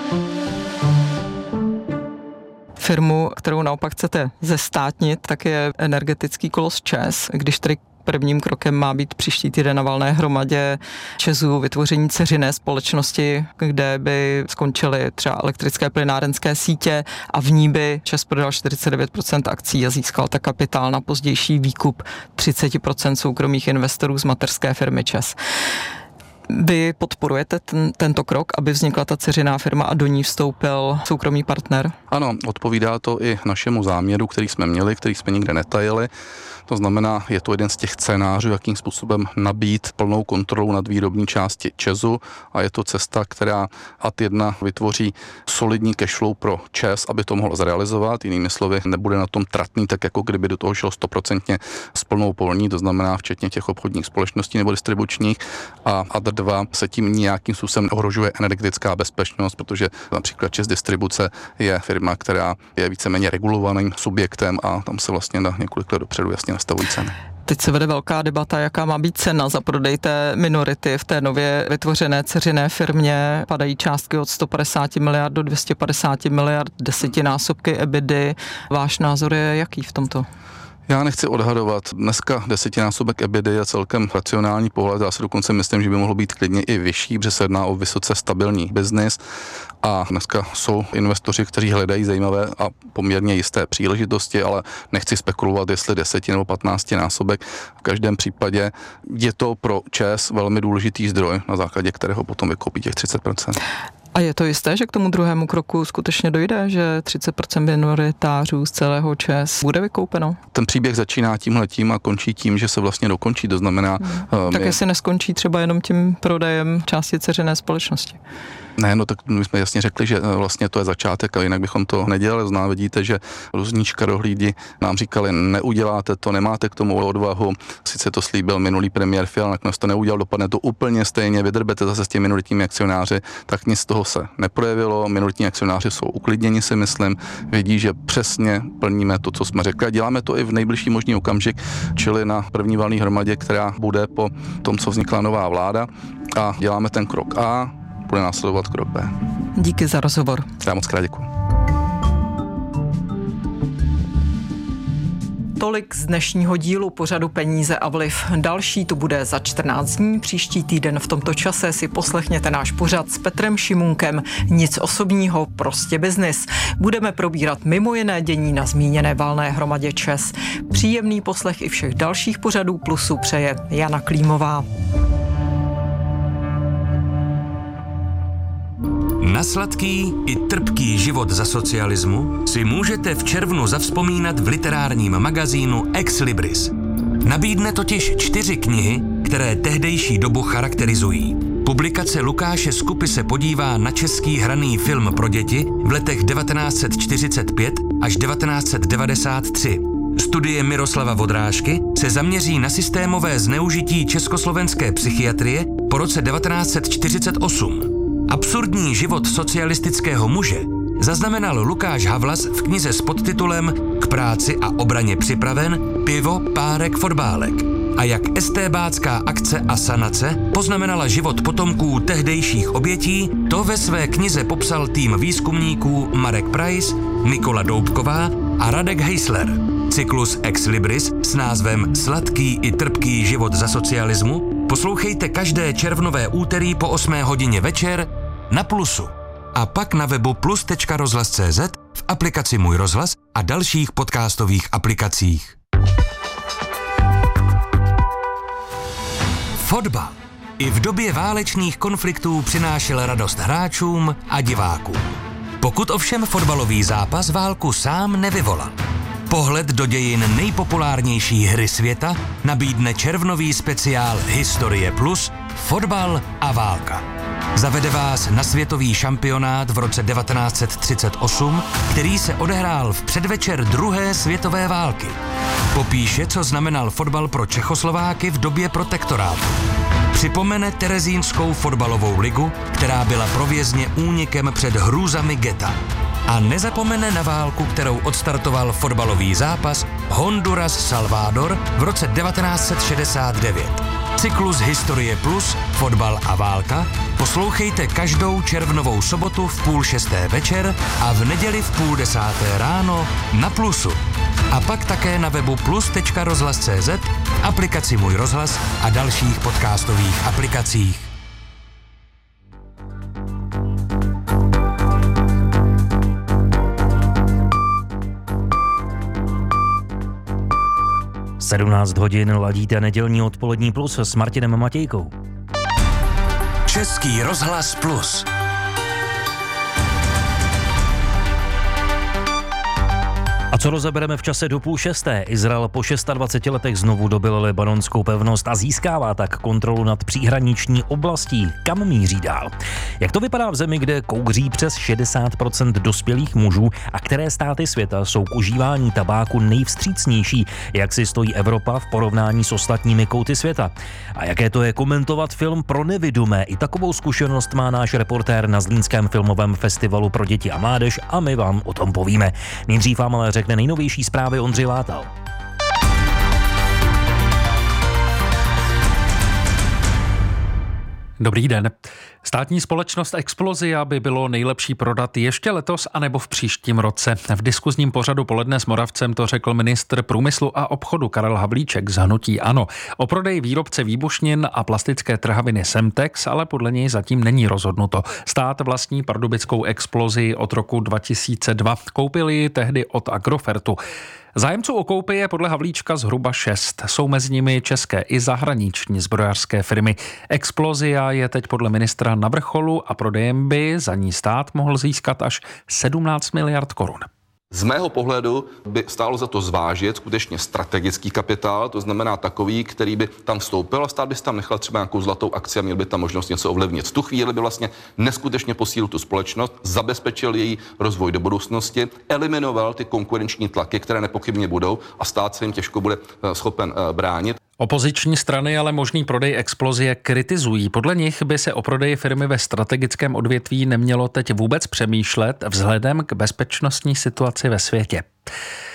Firmu, kterou naopak chcete zestátnit, tak je energetický kolos ČEZ, když tedy prvním krokem má být příští týden na valné hromadě ČEZu vytvoření dceřiné společnosti, kde by skončily třeba elektrické plynárenské sítě a v ní by ČEZ prodal čtyřicet devět procent akcí a získal tak kapitál na pozdější výkup třicet procent soukromých investorů z mateřské firmy ČEZ. Vy podporujete ten, tento krok, aby vznikla ta dceřiná firma a do ní vstoupil soukromý partner? Ano, odpovídá to i našemu záměru, který jsme měli, který jsme nikde netajili. To znamená, je to jeden z těch scénářů, jakým způsobem nabít plnou kontrolu nad výrobní části ČEZu, a je to cesta, která ad jedna vytvoří solidní cashflow pro ČEZ, aby to mohlo zrealizovat. Jinými slovy, nebude na tom tratný, tak jako kdyby do toho šlo stoprocentně s plnou polní, to znamená včetně těch obchodních společností nebo distribučních, a ad dva se tím nějakým způsobem ohrožuje energetická bezpečnost, protože například ČEZ Distribuce je firma, která je víceméně regulovaným subjektem a tam se vlastně na několik let dopředu jasně nastavují ceny. Teď se vede velká debata, jaká má být cena za prodej té minority v té nově vytvořené dceřiné firmě. Padají částky od sto padesát miliard do dvě stě padesát miliard, desetinásobky EBITDA. Váš názor je jaký v tomto? Já nechci odhadovat. Dneska desetinásobek EBITDA je celkem racionální pohled. Já si dokonce myslím, že by mohlo být klidně i vyšší, protože se jedná o vysoce stabilní biznis. A dneska jsou investoři, kteří hledají zajímavé a poměrně jisté příležitosti, ale nechci spekulovat, jestli deset nebo patnáct násobek. V každém případě je to pro ČEZ velmi důležitý zdroj, na základě kterého potom vykoupí těch třicet procent. A je to jisté, že k tomu druhému kroku skutečně dojde, že třicet procent minoritářů z celého ČEZ bude vykoupeno? Ten příběh začíná tímhletím a končí tím, že se vlastně dokončí, to znamená... Hmm. Tak my... jestli neskončí třeba jenom tím prodejem části dceřiné společnosti? Ne, no tak my jsme jasně řekli, že vlastně to je začátek, a jinak bychom to nedělali. Zná, vidíte, že různí škarohlídi nám říkali, neuděláte to, nemáte k tomu odvahu. Sice to slíbil minulý premiér Fiala, nakonec to neudělal, dopadne to úplně stejně, vydrbete zase s těmi minoritními akcionáři, tak nic z toho se neprojevilo. Minoritní akcionáři jsou uklidněni, si myslím, vidí, že přesně plníme to, co jsme řekli, a děláme to i v nejbližší možný okamžik, čili na první valné hromadě, která bude po tom, co vznikla nová vláda, a děláme ten krok A, bude následovat krok B. Díky za rozhovor. Já moc krát děkuji. Tolik z dnešního dílu pořadu Peníze a vliv. Další tu bude za čtrnáct dní. Příští týden v tomto čase si poslechněte náš pořad s Petrem Šimunkem. Nic osobního, prostě biznis. Budeme probírat mimo jiné dění na zmíněné valné hromadě ČEZ. Příjemný poslech i všech dalších pořadů Plusu přeje Jana Klímová. Na sladký i trpký život za socialismu si můžete v červnu zavzpomínat v literárním magazínu Ex Libris. Nabídne totiž čtyři knihy, které tehdejší dobu charakterizují. Publikace Lukáše Skupy se podívá na český hraný film pro děti v letech devatenáct set čtyřicet pět až devatenáct set devadesát tři. Studie Miroslava Vodrážky se zaměří na systémové zneužití československé psychiatrie po roce devatenáct set čtyřicet osm. Absurdní život socialistického muže zaznamenal Lukáš Havlas v knize s podtitulem K práci a obraně připraven, pivo, párek, fotbálek. A jak estébácká akce a sanace poznamenala život potomků tehdejších obětí, to ve své knize popsal tým výzkumníků Marek Price, Nikola Doubková a Radek Heisler. Cyklus Ex Libris s názvem Sladký i trpký život za socialismu poslouchejte každé červnové úterý po osmé hodině večer na Plusu. A pak na webu plus tečka rozhlas tečka cé zet, v aplikaci Můj rozhlas a dalších podcastových aplikacích. Fotbal i v době válečných konfliktů přinášel radost hráčům a divákům. Pokud ovšem fotbalový zápas válku sám nevyvolal. Pohled do dějin nejpopulárnější hry světa nabídne červnový speciál Historie plus, fotbal a válka. Zavede vás na světový šampionát v roce devatenáct set třicet osm, který se odehrál v předvečer druhé světové války. Popíše, co znamenal fotbal pro Čechoslováky v době protektorátu. Připomene terezínskou fotbalovou ligu, která byla pro vězně únikem před hrůzami geta. A nezapomene na válku, kterou odstartoval fotbalový zápas Honduras-Salvador v roce devatenáct set šedesát devět. Cyklus Historie plus, fotbal a válka poslouchejte každou červnovou sobotu v půl šesté večer a v neděli v půl desáté ráno na Plusu. A pak také na webu plus tečka rozhlas tečka cé zet, aplikaci Můj rozhlas a dalších podcastových aplikacích. sedmnáct hodin ladíte nedělní odpolední Plus s Martinem Matějkou. Český rozhlas Plus. A co rozebereme v čase do půl šesté? Izrael po dvaceti šesti letech znovu dobyl libanonskou pevnost a získává tak kontrolu nad příhraniční oblastí. Kam míří dál? Jak to vypadá v zemi, kde kouří přes šedesát procent dospělých mužů a které státy světa jsou k užívání tabáku nejvstřícnější? Jak si stojí Evropa v porovnání s ostatními kouty světa? A jaké to je komentovat film pro nevidomé? I takovou zkušenost má náš reportér na Zlínském filmovém festivalu pro děti a mládež a my vám o tom povíme. Nejdřív vám ale řekne nejnovější zprávy Ondřej Látal. Dobrý den. Státní společnost Explozia by bylo nejlepší prodat ještě letos anebo v příštím roce. V diskuzním pořadu Poledne s Moravcem to řekl ministr průmyslu a obchodu Karel Havlíček z hnutí ANO. O prodeji výrobce výbušnin a plastické trhaviny Semtex ale podle něj zatím není rozhodnuto. Stát vlastní pardubickou Explozii od roku dva tisíce dva. Koupil ji tehdy od Agrofertu. Zájemců o koupi je podle Havlíčka zhruba šest. Jsou mezi nimi české i zahraniční zbrojařské firmy. Explozia je teď podle ministra na vrcholu a prodejem by za ní stát mohl získat až sedmnáct miliard korun. Z mého pohledu by stálo za to zvážit skutečně strategický kapitál, to znamená takový, který by tam vstoupil a stát by si tam nechal třeba nějakou zlatou akci a měl by tam možnost něco ovlivnit. V tu chvíli by vlastně neskutečně posílil tu společnost, zabezpečil její rozvoj do budoucnosti, eliminoval ty konkurenční tlaky, které nepochybně budou a stát se jim těžko bude schopen bránit. Opoziční strany ale možný prodej Explozie kritizují. Podle nich by se o prodeji firmy ve strategickém odvětví nemělo teď vůbec přemýšlet vzhledem k bezpečnostní situaci ve světě.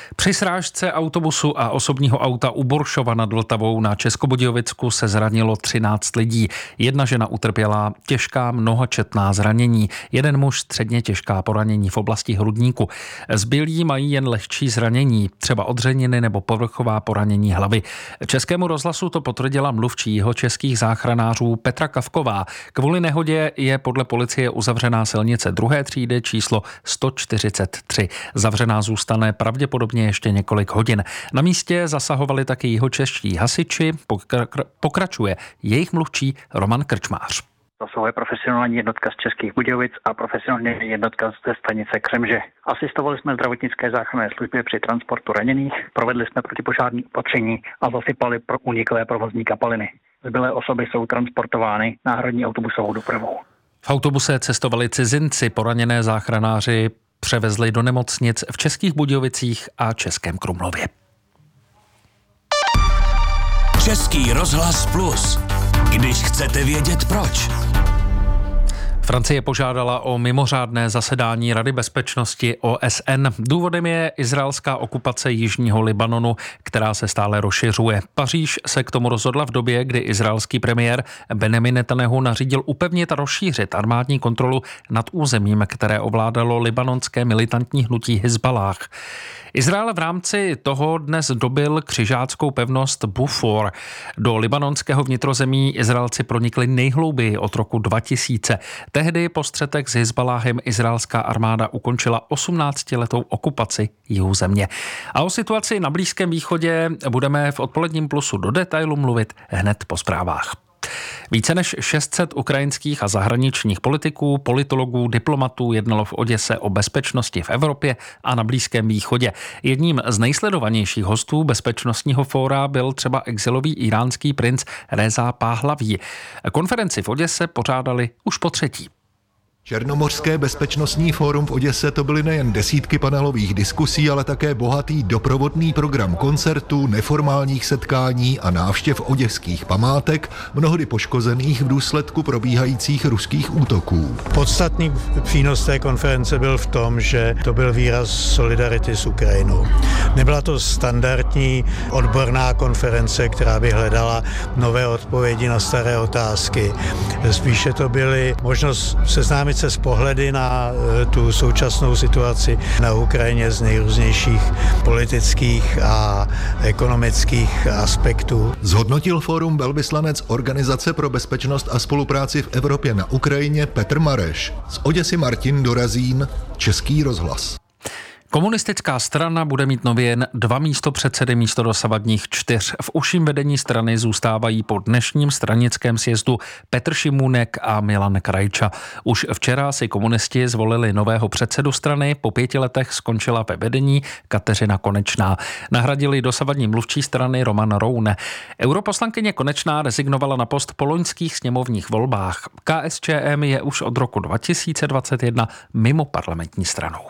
Při srážce autobusu a osobního auta u Boršova nad Vltavou na Českobudějovicku se zranilo třináct lidí. Jedna žena utrpěla těžká mnohačetná zranění. Jeden muž středně těžká poranění v oblasti hrudníku. Zbylí mají jen lehčí zranění, třeba odřeniny nebo povrchová poranění hlavy. Českému rozhlasu to potvrdila mluvčí jihočeských záchranářů Petra Kavková. Kvůli nehodě je podle policie uzavřená silnice druhé třídy číslo sto čtyřicet tři. Zavřená zůstane pravděpodobně ještě několik hodin. Na místě zasahovali taky jihočeští hasiči, pokračuje jejich mluvčí Roman Krčmář. Zasahuje profesionální jednotka z Českých Budějovic a profesionální jednotka ze stanice Křemže. Asistovali jsme zdravotnické záchranné službě při transportu raněných, provedli jsme protipožární opatření a zasypali pro uniklé provozní kapaliny. Zbylé osoby jsou transportovány náhradní autobusovou dopravou. V autobuse cestovali cizinci, poraněné záchranáři převezli do nemocnic v Českých Budějovicích a Českém Krumlově. Český rozhlas Plus. Když chcete vědět proč. Francie požádala o mimořádné zasedání Rady bezpečnosti O S N. Důvodem je izraelská okupace jižního Libanonu, která se stále rozšiřuje. Paříž se k tomu rozhodla v době, kdy izraelský premiér Benjamin Netanyahu nařídil upevnit a rozšířit armádní kontrolu nad územím, které ovládalo libanonské militantní hnutí Hizballáh. Izrael v rámci toho dnes dobil křižáckou pevnost Bufor. Do libanonského vnitrozemí Izraelci pronikli nejhlouběji od roku dva tisíce. Tehdy po střetech s Hizbaláhem izraelská armáda ukončila osmnáctiletou okupaci jihu země. A o situaci na Blízkém východě budeme v odpoledním Plusu do detailu mluvit hned po zprávách. Více než šest set ukrajinských a zahraničních politiků, politologů, diplomatů jednalo v Oděse o bezpečnosti v Evropě a na Blízkém východě. Jedním z nejsledovanějších hostů bezpečnostního fóra byl třeba exilový iránský princ Reza Pahlaví. Konferenci v Oděse pořádali už po třetí. Černomořské bezpečnostní fórum v Oděse to byly nejen desítky panelových diskusí, ale také bohatý doprovodný program koncertů, neformálních setkání a návštěv oděských památek, mnohdy poškozených v důsledku probíhajících ruských útoků. Podstatný přínos té konference byl v tom, že to byl výraz solidarity s Ukrajinou. Nebyla to standardní odborná konference, která by hledala nové odpovědi na staré otázky. Spíše to byly možnost seznámit se z pohledy na tu současnou situaci na Ukrajině z nejrůznějších politických a ekonomických aspektů. Zhodnotil fórum velvyslanec Organizace pro bezpečnost a spolupráci v Evropě na Ukrajině Petr Mareš. Z Oděsy Martin Dorazín, Český rozhlas. Komunistická strana bude mít nově jen dva místopředsedy místo dosavadních čtyř. V užším vedení strany zůstávají po dnešním stranickém sjezdu Petr Šimůnek a Milan Krajča. Už včera si komunisti zvolili nového předsedu strany, po pěti letech skončila ve vedení Kateřina Konečná. Nahradili dosavadní mluvčí strany Roman Roune. Europoslankyně Konečná rezignovala na post po loňských sněmovních volbách. K S Č M je už od roku dva tisíce dvacet jedna mimo parlamentní stranou.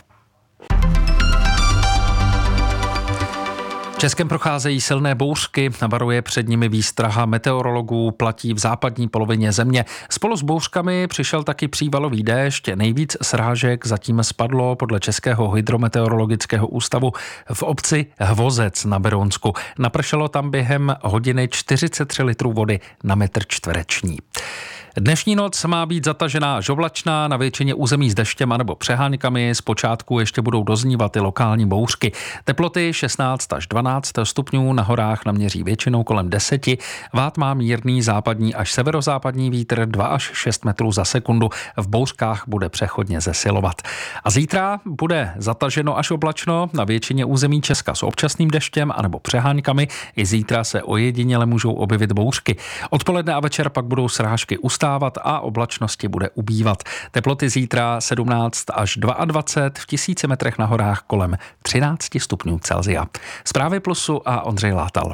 Českem procházejí silné bouřky, varuje před nimi výstraha meteorologů, platí v západní polovině země. Spolu s bouřkami přišel taky přívalový déšť, nejvíc srážek zatím spadlo podle Českého hydrometeorologického ústavu v obci Hvozec na Berounsku. Napršelo tam během hodiny čtyřicet tři litrů vody na metr čtvereční. Dnešní noc má být zatažená až oblačná, na většině území s deštěm anebo přeháňkami, zpočátku ještě budou doznívat i lokální bouřky. Teploty šestnáct až dvanáct stupňů, na horách naměří většinou kolem deseti, vát má mírný západní až severozápadní vítr dva až šest metrů za sekundu, v bouřkách bude přechodně zesilovat. A zítra bude zataženo až oblačno, na většině území Česka s občasným deštěm anebo přeháňkami, i zítra se ojediněle můžou objevit bouřky. Odpoledne a večer pak budou srážky ustávat a oblačnosti bude ubývat. Teploty zítra sedmnáct až dvacet dva, v tisíci metrech na horách kolem třináct stupňů Celsia. Zprávy Plusu a Ondřej Látal.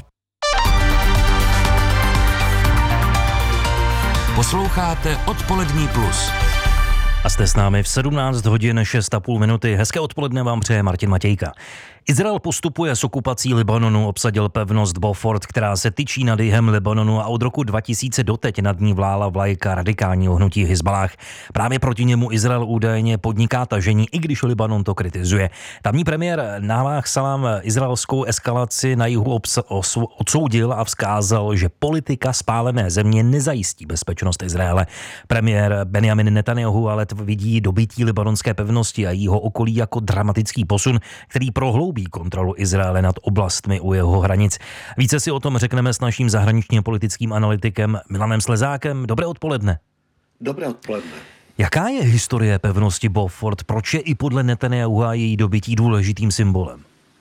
Posloucháte Odpolední Plus. A jste s námi v sedmnáct hodin šest a půl minuty. Hezké odpoledne vám přeje Martin Matějka. Izrael postupuje s okupací Libanonu, obsadil pevnost Beaufort, která se tyčí nad jihem Libanonu a od roku dva tisíce doteď nad ní vlála vlajka radikálního hnutí Hizballah. Právě proti němu Izrael údajně podniká tažení, i když Libanon to kritizuje. Tamní premiér Nawaf Salam izraelskou eskalaci na jihu obs- odsoudil a vzkázal, že politika spálené země nezajistí bezpečnost Izraele. Premiér Benjamin Netanyahu ale vidí dobytí libanonské pevnosti a jeho okolí jako dramatický posun, který prohloubí kontrolu Izraele nad oblastmi u jeho hranic. Více si o tom řekneme s naším zahraničně politickým analytikem Milanem Slezákem. Dobré odpoledne. Dobré odpoledne. Jaká je historie pevnosti Beaufort? Proč je i podle Netanyahu a její dobytí důležitým symbolem?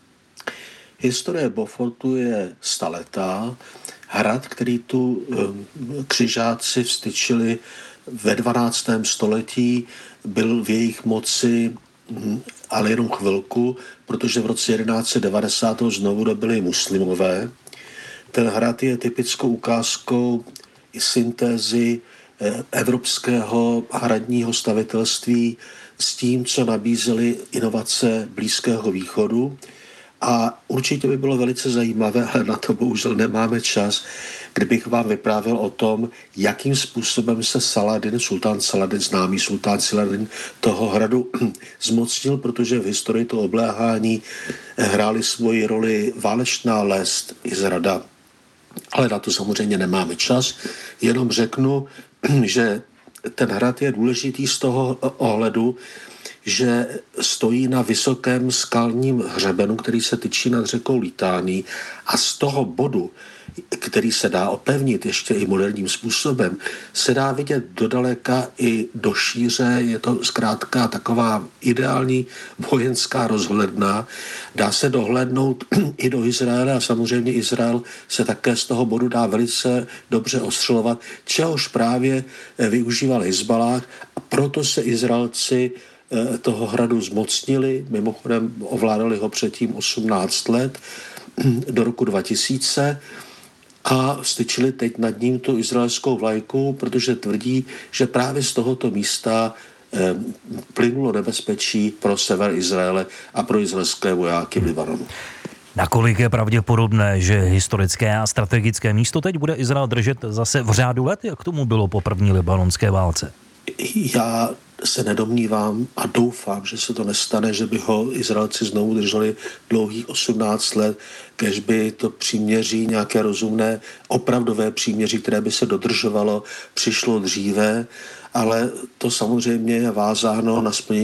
Historie Beaufortu je staletá. Hrad, který tu křižáci vstyčili ve dvanáctém století, byl v jejich moci ale jenom chvilku, protože v roce jedenáct set devadesát ho znovu dobili muslimové. Ten hrad je typickou ukázkou i syntézy evropského hradního stavitelství s tím, co nabízely inovace Blízkého východu. A určitě by bylo velice zajímavé, ale na to bohužel nemáme čas, kdybych vám vyprávěl o tom, jakým způsobem se Saladin, sultán Saladin, známý sultán Saladin, toho hradu zmocnil, protože v historii toho obléhání hráli svoji roli válečná lest i zrada. Ale na to samozřejmě nemáme čas. Jenom řeknu, že ten hrad je důležitý z toho ohledu, že stojí na vysokém skalním hřebenu, který se tyčí nad řekou Litání, a z toho bodu, který se dá opevnit ještě i moderním způsobem, se dá vidět dodaleka i do šíře. Je to zkrátka taková ideální vojenská rozhledna. Dá se dohlédnout i do Izraele a samozřejmě Izrael se také z toho bodu dá velice dobře ostřelovat, čehož právě využíval Hizballah, a proto se Izraelci toho hradu zmocnili, mimochodem ovládali ho předtím osmnáct let, do roku dva tisíce, a styčili teď nad ním tu izraelskou vlajku, protože tvrdí, že právě z tohoto místa eh, plynulo nebezpečí pro sever Izraele a pro izraelské vojáky v Libanonu. Nakolik je pravděpodobné, že historické a strategické místo teď bude Izrael držet zase v řádu let, jak tomu bylo po první libanonské válce? Já se nedomnívám a doufám, že se to nestane, že by ho Izraelci znovu drželi dlouhých osmnáct let, kež by to příměří, nějaké rozumné, opravdové příměří, které by se dodržovalo, přišlo dříve, ale to samozřejmě je vázáno na splnění